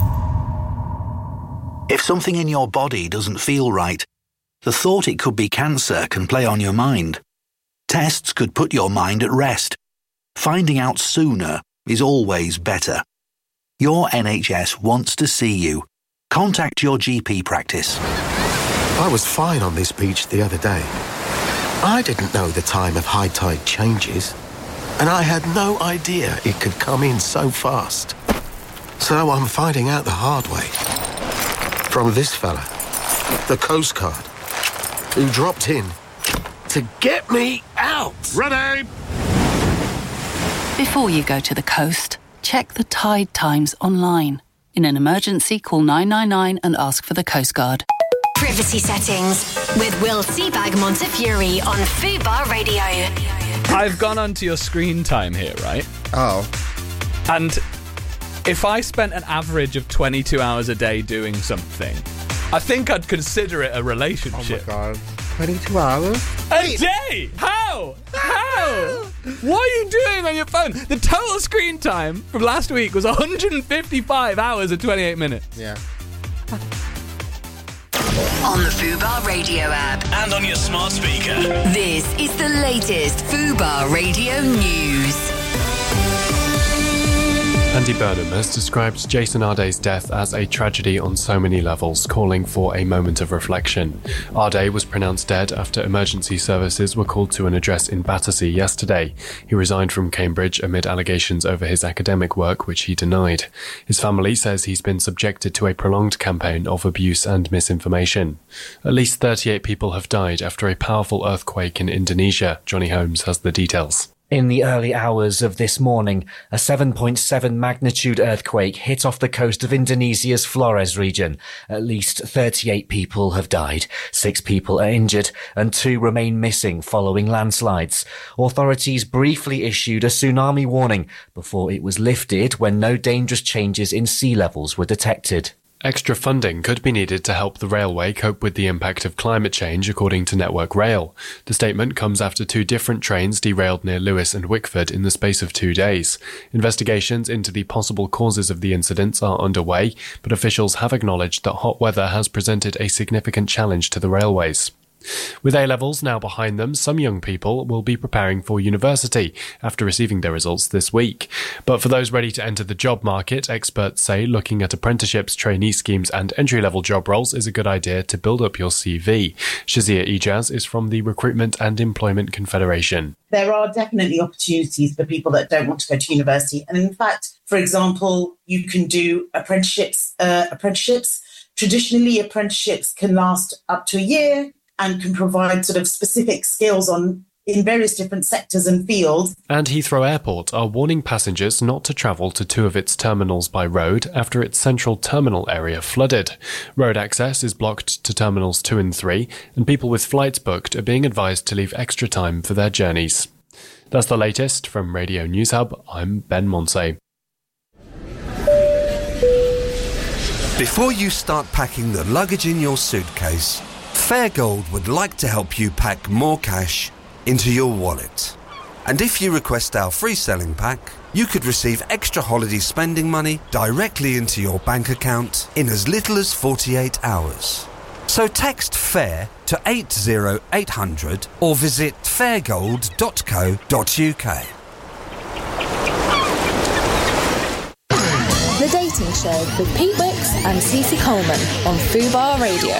If something in your body doesn't feel right, the thought it could be cancer can play on your mind. Tests could put your mind at rest. Finding out sooner is always better. Your N H S wants to see you. Contact your G P practice. I was fine on this beach the other day. I didn't know the time of high tide changes, and I had no idea it could come in so fast. So I'm finding out the hard way. From this fella, the Coast Guard, who dropped in to get me out. Ready? Before you go to the coast, check the tide times online. In an emergency, call nine nine nine and ask for the Coast Guard. Privacy settings with Will Seabag Montefiore on Fubar Radio. I've gone onto your screen time here, right? Oh. And if I spent an average of twenty-two hours a day doing something, I think I'd consider it a relationship. Oh my God. twenty-two hours? A day? How? How? What are you doing on your phone? The total screen time from last week was one hundred fifty-five hours and twenty-eight minutes. Yeah. On the Fubar Radio app. And on your smart speaker. This is the latest Fubar Radio news. Andy Burnham has described Jason Arday's death as a tragedy on so many levels, calling for a moment of reflection. Arday was pronounced dead after emergency services were called to an address in Battersea yesterday. He resigned from Cambridge amid allegations over his academic work, which he denied. His family says he's been subjected to a prolonged campaign of abuse and misinformation. At least thirty-eight people have died after a powerful earthquake in Indonesia. Johnny Holmes has the details. In the early hours of this morning, a seven point seven magnitude earthquake hit off the coast of Indonesia's Flores region. At least thirty-eight people have died, six people are injured, and two remain missing following landslides. Authorities briefly issued a tsunami warning before it was lifted when no dangerous changes in sea levels were detected. Extra funding could be needed to help the railway cope with the impact of climate change, according to Network Rail. The statement comes after two different trains derailed near Lewes and Wickford in the space of two days. Investigations into the possible causes of the incidents are underway, but officials have acknowledged that hot weather has presented a significant challenge to the railways. With A-levels now behind them, some young people will be preparing for university after receiving their results this week. But for those ready to enter the job market, experts say looking at apprenticeships, trainee schemes and entry-level job roles is a good idea to build up your C V. Shazia Ijaz is from the Recruitment and Employment Confederation. There are definitely opportunities for people that don't want to go to university. And in fact, for example, you can do apprenticeships. Uh, apprenticeships. Traditionally, apprenticeships can last up to a year and can provide sort of specific skills on in various different sectors and fields. And Heathrow Airport are warning passengers not to travel to two of its terminals by road after its central terminal area flooded. Road access is blocked to terminals two and three, and people with flights booked are being advised to leave extra time for their journeys. That's the latest from Radio News Hub. I'm Ben Monsey. Before you start packing the luggage in your suitcase, Fairgold would like to help you pack more cash into your wallet. And if you request our free selling pack, you could receive extra holiday spending money directly into your bank account in as little as forty-eight hours. So text FAIR to eight zero eight hundred or visit fairgold dot co dot uk. The Dating Show with Pete Wicks and Cece Coleman on Fubar Radio.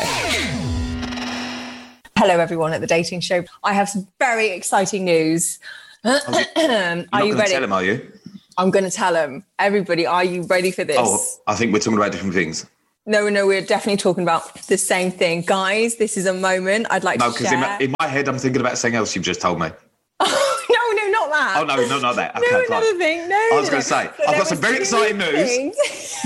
Hello, everyone at The Dating Show. I have some very exciting news. You're are not you going ready? to tell him, are you? I'm going to tell them. Everybody, are you ready for this? Oh, I think we're talking about different things. No, no, we're definitely talking about the same thing. Guys, this is a moment I'd like No, to because share. in, my- in my head, I'm thinking about something else you've just told me. no, no, not that. Oh, no, no, not that. Okay, no, fine. another thing. No, I was no, going to no. say, So I've there got some was very two exciting news. things-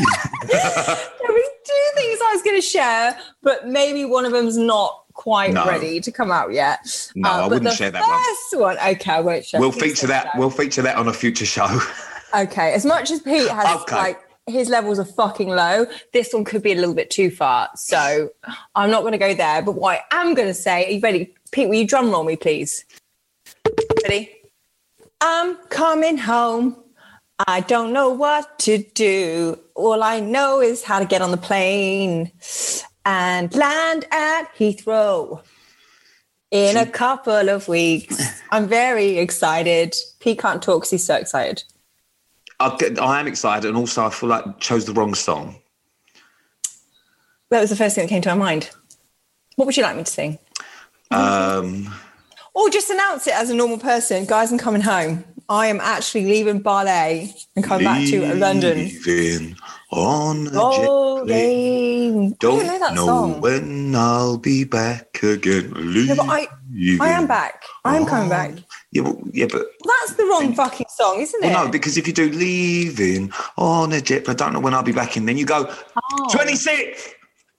there was two things I was going to share, but maybe one of them's not quite No. ready to come out yet. No, I but wouldn't the share that one. First one, okay, I won't share. We'll Please feature don't that. share. We'll feature that on a future show. Okay, as much as Pete has Okay. like his levels are fucking low, this one could be a little bit too far. So I'm not going to go there. But what I am going to say, are you ready? Pete, will you drum roll me, please? Ready? I'm coming home. I don't know what to do. All I know is how to get on the plane and land at Heathrow in a couple of weeks. I'm very excited. Pete can't talk because he's so excited. I, get- I am excited, and also I feel like I chose the wrong song. That was the first thing that came to my mind. What would you like me to sing? Um, Or just announce it as a normal person. Guys, I'm coming home. I am actually leaving Ballet and coming back to London. Leaving on a Oh, jet plane. I Don't don't know that know song. when I'll be back again. No, but I, I am back. I am coming back. Yeah, but, yeah, but Well, that's the wrong fucking song, isn't it? well, no, because if you do leaving on a jet plane, I don't know when I'll be back in, then you go Oh. twenty-six.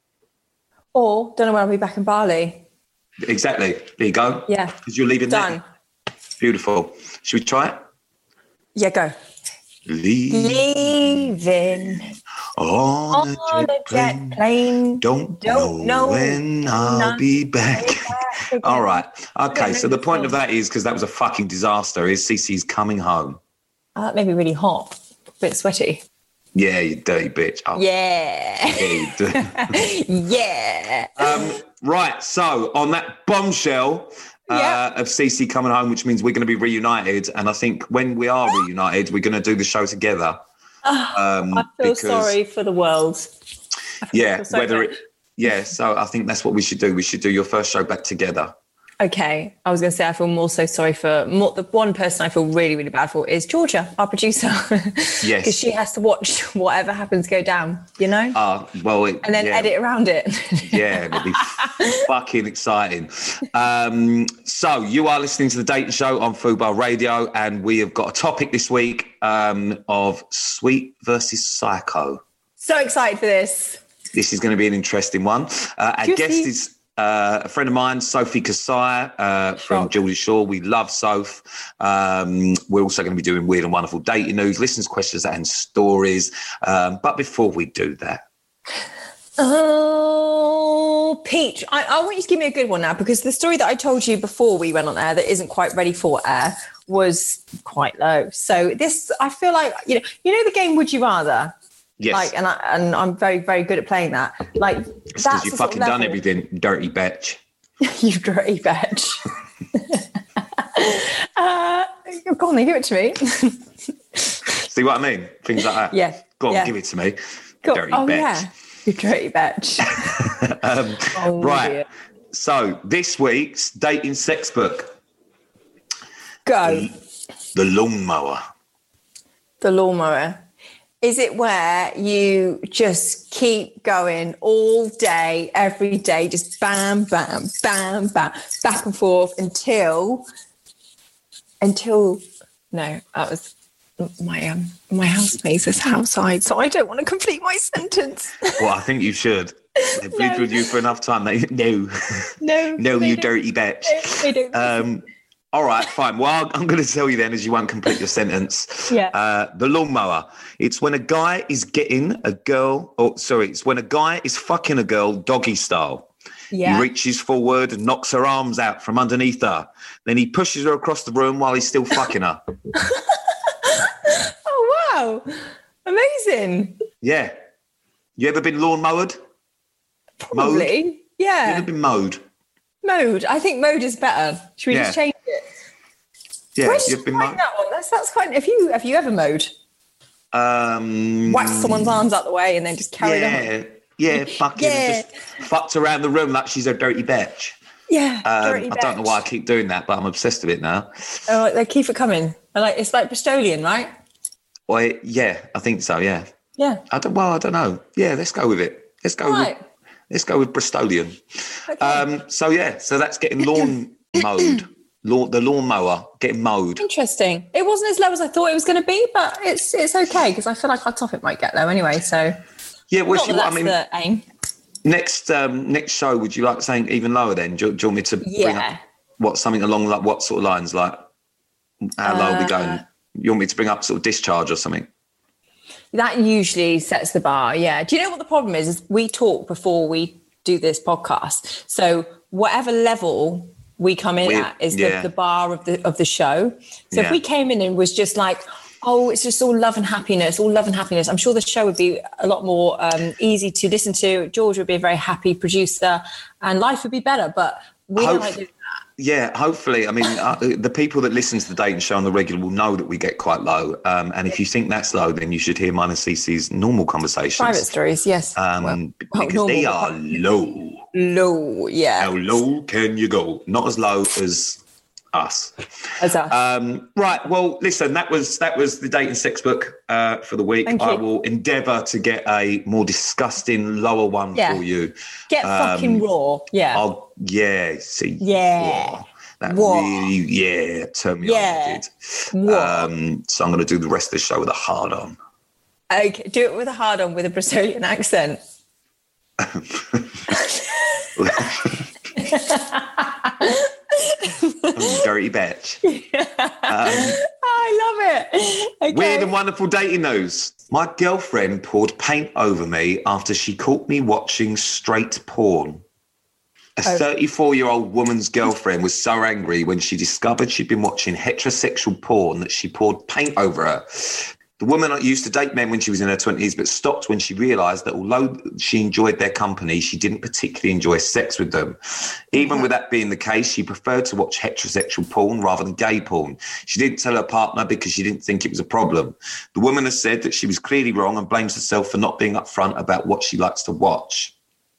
Or don't know when I'll be back in Bali. Exactly. There you go. Yeah. Because you're leaving Done. there. Beautiful. Should we try it? Yeah, go. Leaving Leaving on, a on jet a jet plane. Don't, Don't know, know when I'll when be back. All right. Okay. know So the the point of song. that is, because that was a fucking disaster, is Cece's coming home. Oh, that made me really hot. A bit sweaty. Yeah, you dirty bitch. Oh, Yeah. yeah, you do. yeah. um, right. So on that bombshell uh, Yeah. of Cece coming home, which means we're going to be reunited. And I think when we are reunited, we're going to do the show together. Um, I feel because- sorry for the world. Yeah, feel so whether bad. it. Yeah, so I think that's what we should do. We should do your first show back together. Okay, I was going to say I feel more so sorry for more, the one person I feel really, really bad for is Georgia, our producer. Yes. Because she has to watch whatever happens go down, you know? Uh, well, it, and then yeah, edit around it. Yeah, it'll be fucking exciting. Um, so you are listening to The Dating Show on Fubar Radio, and we have got a topic this week um, of Sweet versus Psycho. So excited for this. This is going to be an interesting one. Uh, our Juicy. guest is uh, a friend of mine, Sophie Kasai uh, from Geordie Shore. We love Soph. Um, we're also going to be doing weird and wonderful dating news, listeners' questions and stories. Um, but before we do that, Oh, Peach, I, I want you to give me a good one now, because the story that I told you before we went on air that isn't quite ready for air was quite low. So this, I feel like, you know, you know the game Would You Rather? yes, Like, and, I, and I'm very, very good at playing that. Like, it's that's because you've the sort of fucking done level- everything, dirty bitch. You dirty bitch. uh, go on, then, give it to me. See what I mean? Things like that. Yeah, Go on, yeah. give it to me. Go- Dirty oh, bitch. yeah. You dirty bitch. um, Oh, right. dear. So this week's dating sex book, Go. The Lawnmower. The Lawnmower. Is it where you just keep going all day, every day, just bam, bam, bam, bam, back and forth until until no, that was my um my housemates is outside, so I don't want to complete my sentence. Well, I think you should. They've lived with you for enough time. They no, no, no, they you don't. dirty bitch. They don't. Um, all right, fine. Well, I'm going to tell you then, as you won't complete your sentence. Yeah. Uh, the lawnmower. It's when a guy is getting a girl. Oh, sorry. It's when a guy is fucking a girl doggy style. Yeah. He reaches forward and knocks her arms out from underneath her. Then he pushes her across the room while he's still fucking her. Oh wow! Amazing. Yeah. You ever been lawn mowed? Probably. Mowed? Yeah. You ever been mowed? Mode. I think mode is better. Should we Yeah. just change it? Yeah, Where did you've you been find mowed. that one? That's that's quite. Have you have you ever mowed? Um, Whack someone's arms out the way and then just carry on. Yeah, yeah, fucking Yeah. just fucked around the room like she's a dirty bitch. Yeah. Um, dirty I don't know bitch. why I keep doing that, but I'm obsessed with it now. Oh, like, they keep it coming. I like it's like Bristolian, right? Well, yeah, I think so. Yeah, Yeah. I don't. Well, I don't know. Yeah, let's go with it. Let's go. Right. With, let's go with Bristolian. Um, so yeah, so that's getting lawn mowed. Lawn, the lawn mower getting mowed. Interesting. It wasn't as low as I thought it was going to be, but it's it's okay because I feel like our topic might get low anyway. So Yeah, well, not she, that what I that's mean, the aim. next um, next show, would you like something even lower? Then do, you- do you want me to bring Yeah. up what something along like what sort of lines? Like how low are we Uh, going? You want me to bring up sort of discharge or something? That usually sets the bar. Yeah. Do you know what the problem is? Is we talk before we do this podcast. So whatever level we come in We- at is yeah. the, the bar of the of the show. So Yeah. if we came in and was just like, oh, it's just all love and happiness, all love and happiness, I'm sure the show would be a lot more um, easy to listen to. George would be a very happy producer and life would be better. But we don't Hope- like doing Yeah, hopefully. I mean, uh, the people that listen to the dating show on the regular will know that we get quite low. Um, and if you think that's low, then you should hear mine and Cece's normal conversations. private stories. Yes. Um, well, because they normal. are low. Low. Yeah. How low can you go? Not as low as us. As us. Um, right. Well, listen, that was that was the dating sex book uh, for the week. Thank I you. will endeavour to get a more disgusting lower one Yeah. for you. Get Um, fucking raw. Yeah. I'll yeah. See. Yeah. Raw. That Raw. really yeah turned me Yeah. on. It did. Um, so I'm going to do the rest of the show with a hard on. Okay, do it with a hard on with a Brazilian accent. Dirty bitch. Um, I love it. Okay. Weird and wonderful dating news. My girlfriend poured paint over me after she caught me watching straight porn. A Oh. thirty-four-year-old woman's girlfriend was so angry when she discovered she'd been watching heterosexual porn that she poured paint over her. The woman used to date men when she was in her twenties, but stopped when she realised that although she enjoyed their company, she didn't particularly enjoy sex with them. Even with that being the case, she preferred to watch heterosexual porn rather than gay porn. She didn't tell her partner because she didn't think it was a problem. The woman has said that she was clearly wrong and blames herself for not being upfront about what she likes to watch.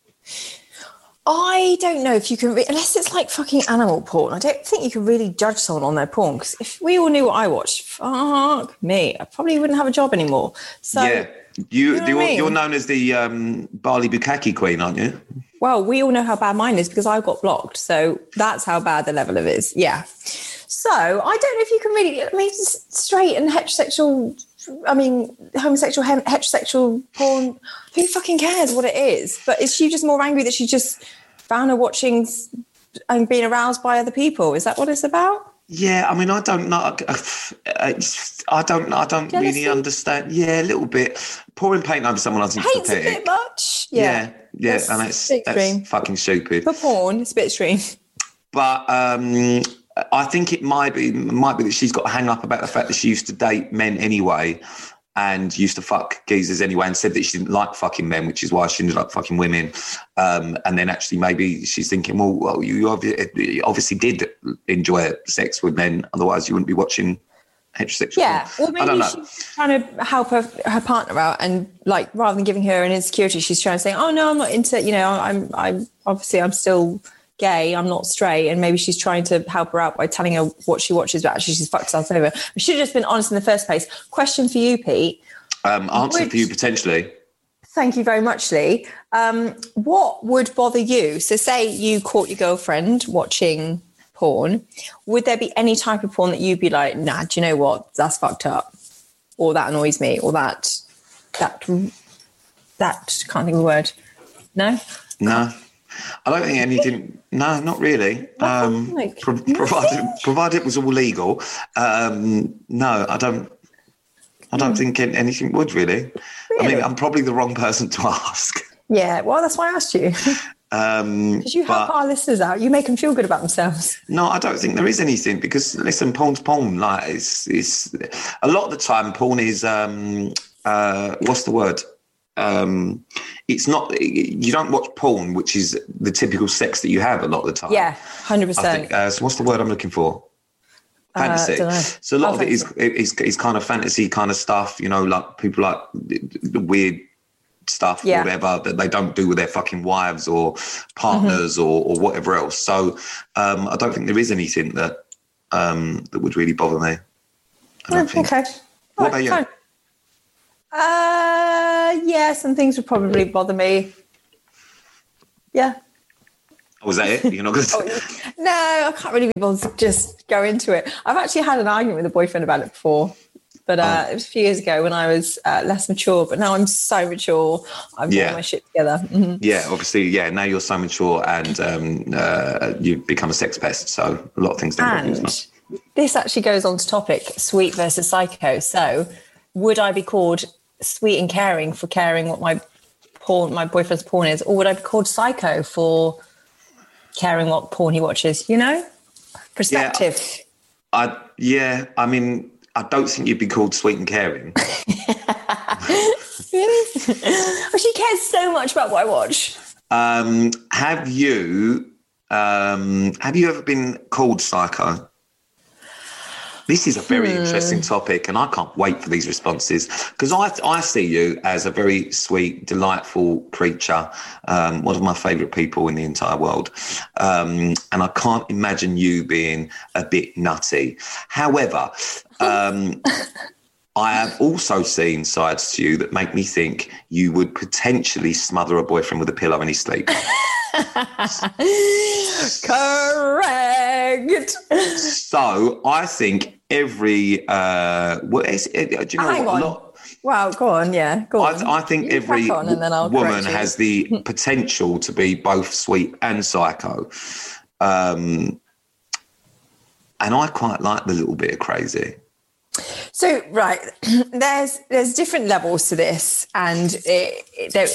I don't know if you can, re- unless it's like fucking animal porn. I don't think you can really judge someone on their porn because if we all knew what I watched, fuck me, I probably wouldn't have a job anymore. So, yeah, you, you know what I you're, mean? you're known as the um, Bali Bukkake queen, aren't you? well, we all know how bad mine is because I got blocked. So that's how bad the level of it is. Yeah. So I don't know if you can really, I mean, s- straight and heterosexual, I mean, homosexual, hem- heterosexual porn, who fucking cares what it is? But is she just more angry that she just found her watching s- and being aroused by other people? Is that what it's about? Yeah, I mean, I don't know. It's- I don't. I don't Jealousy? really understand. Yeah, a little bit. Pouring paint over someone else is Hate's a pathetic. bit much. Yeah, Yeah. yeah, That's and that's a bit that's extreme. fucking stupid. For porn, it's a bit extreme. But um, I think it might be might be that she's got a hang up about the fact that she used to date men anyway, and used to fuck geezers anyway, and said that she didn't like fucking men, which is why she ended up fucking women. Um, and then actually maybe she's thinking, well, well you obvi- obviously did enjoy sex with men, otherwise you wouldn't be watching heterosexual. Yeah, porn. or I don't maybe know. she's trying to help her her partner out, and like rather than giving her an insecurity, she's trying to say, "Oh no, I'm not into. You know, I'm I'm obviously I'm still gay. I'm not straight." And maybe she's trying to help her out by telling her what she watches, but actually she's fucked herself over. She should have just been honest in the first place. Question for you, Pete. Um, answer Would- for you potentially. Thank you very much, Lee. Um, what would bother you? So, say you caught your girlfriend watching porn, would there be any type of porn that you'd be like, nah, do you know what? That's fucked up. Or that annoys me. Or that, that, that, can't think of a word. No? No. I don't think anything. No, not really. Um, like, pro- provided, provided it was all legal. Um, no, I don't. I don't think anything would really. Really? I mean, I'm probably the wrong person to ask. Yeah, well, that's why I asked you. Um, Because you help but- our listeners out. You make them feel good about themselves. No, I don't think there is anything because listen, porn's porn. Like it's, it's a lot of the time, porn is um, uh, what's the word? Um, it's not. You don't watch porn, which is the typical sex that you have a lot of the time. Yeah, one hundred I percent. think. Uh, so what's the word I'm looking for? Fantasy. Uh, dunno. so a lot Oh, of it is, fantasy. is is kind of fantasy kind of stuff. You know, like people like the weird stuff Yeah. or whatever that they don't do with their fucking wives or partners Mm-hmm. or, or whatever else. So um, I don't think there is anything that um, that would really bother me. I don't think. Okay. What All about you? fine. Uh, yeah, some things would probably bother me. Yeah. Oh, was that it? You're not going to. No, I can't really be bothered to just go into it. I've actually had an argument with a boyfriend about it before, but uh, Oh. it was a few years ago when I was uh, less mature. But now I'm so mature. I've got Yeah. all my shit together. Mhm. Yeah, obviously, yeah. Now you're so mature and um, uh, you've become a sex pest. So a lot of things don't bother you as And much. this actually goes on to topic sweet versus psycho. So, would I be called sweet and caring for caring what my porn, my boyfriend's porn is, or would I be called psycho for caring what porn he watches? You know, perspective. I yeah. I mean, I don't think you'd be called sweet and caring. Really? Oh, she cares so much about what I watch. Um, have you um, have you ever been called psycho? This is a very Hmm. interesting topic, and I can't wait for these responses because I I see you as a very sweet, delightful creature, um, one of my favourite people in the entire world, um, and I can't imagine you being a bit nutty. However, um, I have also seen sides to you that make me think you would potentially smother a boyfriend with a pillow in his sleep. Correct. So I think every uh, well, it's, it, do you know Hang what? on. A lot, Wow, go on. Yeah, go on. I, I think You every crack on and then I'll woman correct you. has the potential to be both sweet and psycho, um, and I quite like the little bit of crazy. So right, there's there's different levels to this, and it, it, there,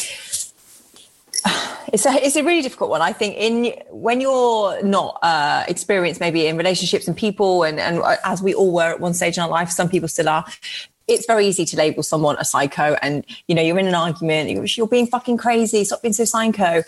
it's a it's a really difficult one. I think in when you're not uh, experienced, maybe in relationships and people, and and as we all were at one stage in our life, some people still are. It's very easy to label someone a psycho, and you know you're in an argument, you're, you're being fucking crazy, stop being so psycho.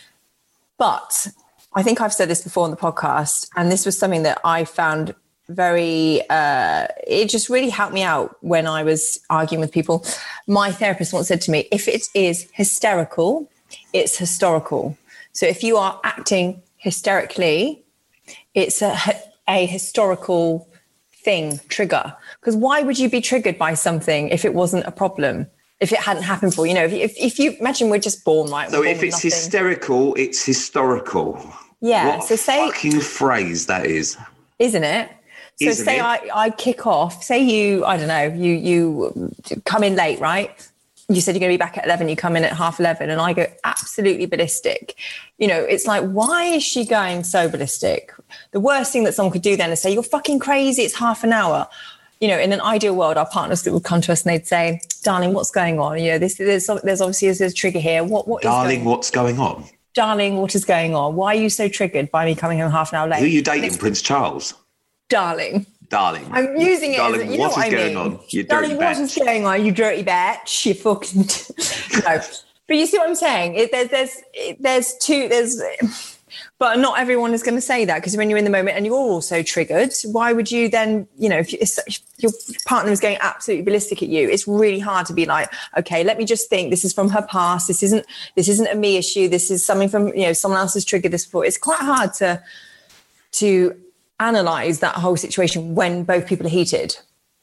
But I think I've said this before on the podcast, and this was something that I found very, uh, it just really helped me out when I was arguing with people. My therapist once said to me, if it is hysterical, it's historical. So if you are acting hysterically, it's a, a historical thing, trigger. Because why would you be triggered by something if it wasn't a problem? If it hadn't happened before, you know, if, if, if you imagine we're just born, right? So We're if born with it's nothing. hysterical, it's historical. Yeah, What so a say- fucking phrase that is. Isn't it? So Isn't say it? I, I kick off, say you, I don't know, you you come in late, right? You said you're going to be back at eleven, you come in at half eleven, and I go absolutely ballistic. You know, it's like, why is she going so ballistic? The worst thing that someone could do then is say, you're fucking crazy, it's half an hour. You know, in an ideal world, our partners would come to us and they'd say, darling, what's going on? You know, this, there's, there's obviously there's a trigger here. What, what is Darling, going what's going on? Darling, what is going on? Why are you so triggered by me coming home half an hour late? Who are you dating, Prince Charles? Darling. Darling. I'm using it Darling, as, you what know what is I going mean. on? You Darling, dirty what bitch. is going on? You dirty bitch. You fucking no. But you see what I'm saying? It, there's there's it, there's two there's, but not everyone is going to say that, because when you're in the moment and you're also triggered, why would you then? You know, if, you, if your partner is going absolutely ballistic at you, it's really hard to be like, okay, let me just think. This is from her past. This isn't this isn't a me issue. This is something from, you know, someone else has triggered this before. It's quite hard to to analyze that whole situation when both people are heated.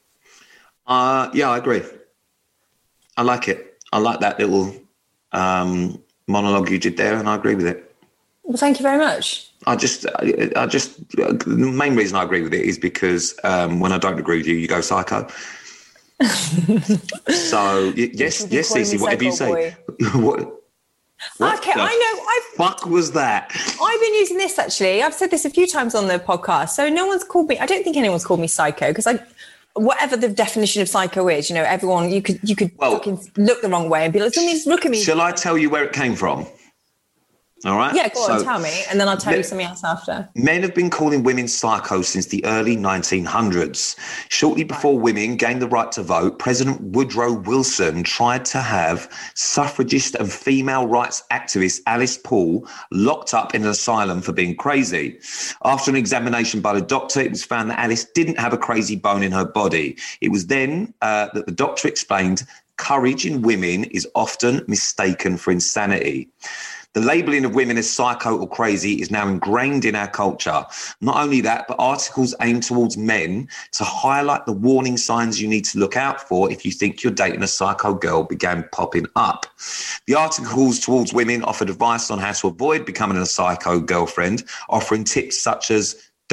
Uh, yeah, I agree. I like it. I like that little um, monologue you did there, and I agree with it. Well, thank you very much. I just, I, I just, the main reason I agree with it is because um, when I don't agree with you, you go psycho. So y- yes, yes, Cece, whatever you say. what? What okay, the I know. I've fuck was that? I've been using this actually. I've said this a few times on the podcast. So no one's called me. I don't think anyone's called me psycho because I, whatever the definition of psycho is, you know, everyone you could you could well, fucking look the wrong way and be like, somebody's look at me. Shall I tell you where it came from? All right. Yeah, go on, so, tell me, and then I'll tell le- you something else after. Men have been calling women psycho since the early nineteen hundreds. Shortly before women gained the right to vote, President Woodrow Wilson tried to have suffragist and female rights activist Alice Paul locked up in an asylum for being crazy. After an examination by the doctor, it was found that Alice didn't have a crazy bone in her body. It was then uh, that the doctor explained courage in women is often mistaken for insanity. The labelling of women as psycho or crazy is now ingrained in our culture. Not only that, but articles aimed towards men to highlight the warning signs you need to look out for if you think you're dating a psycho girl began popping up. The articles towards women offered advice on how to avoid becoming a psycho girlfriend, offering tips such as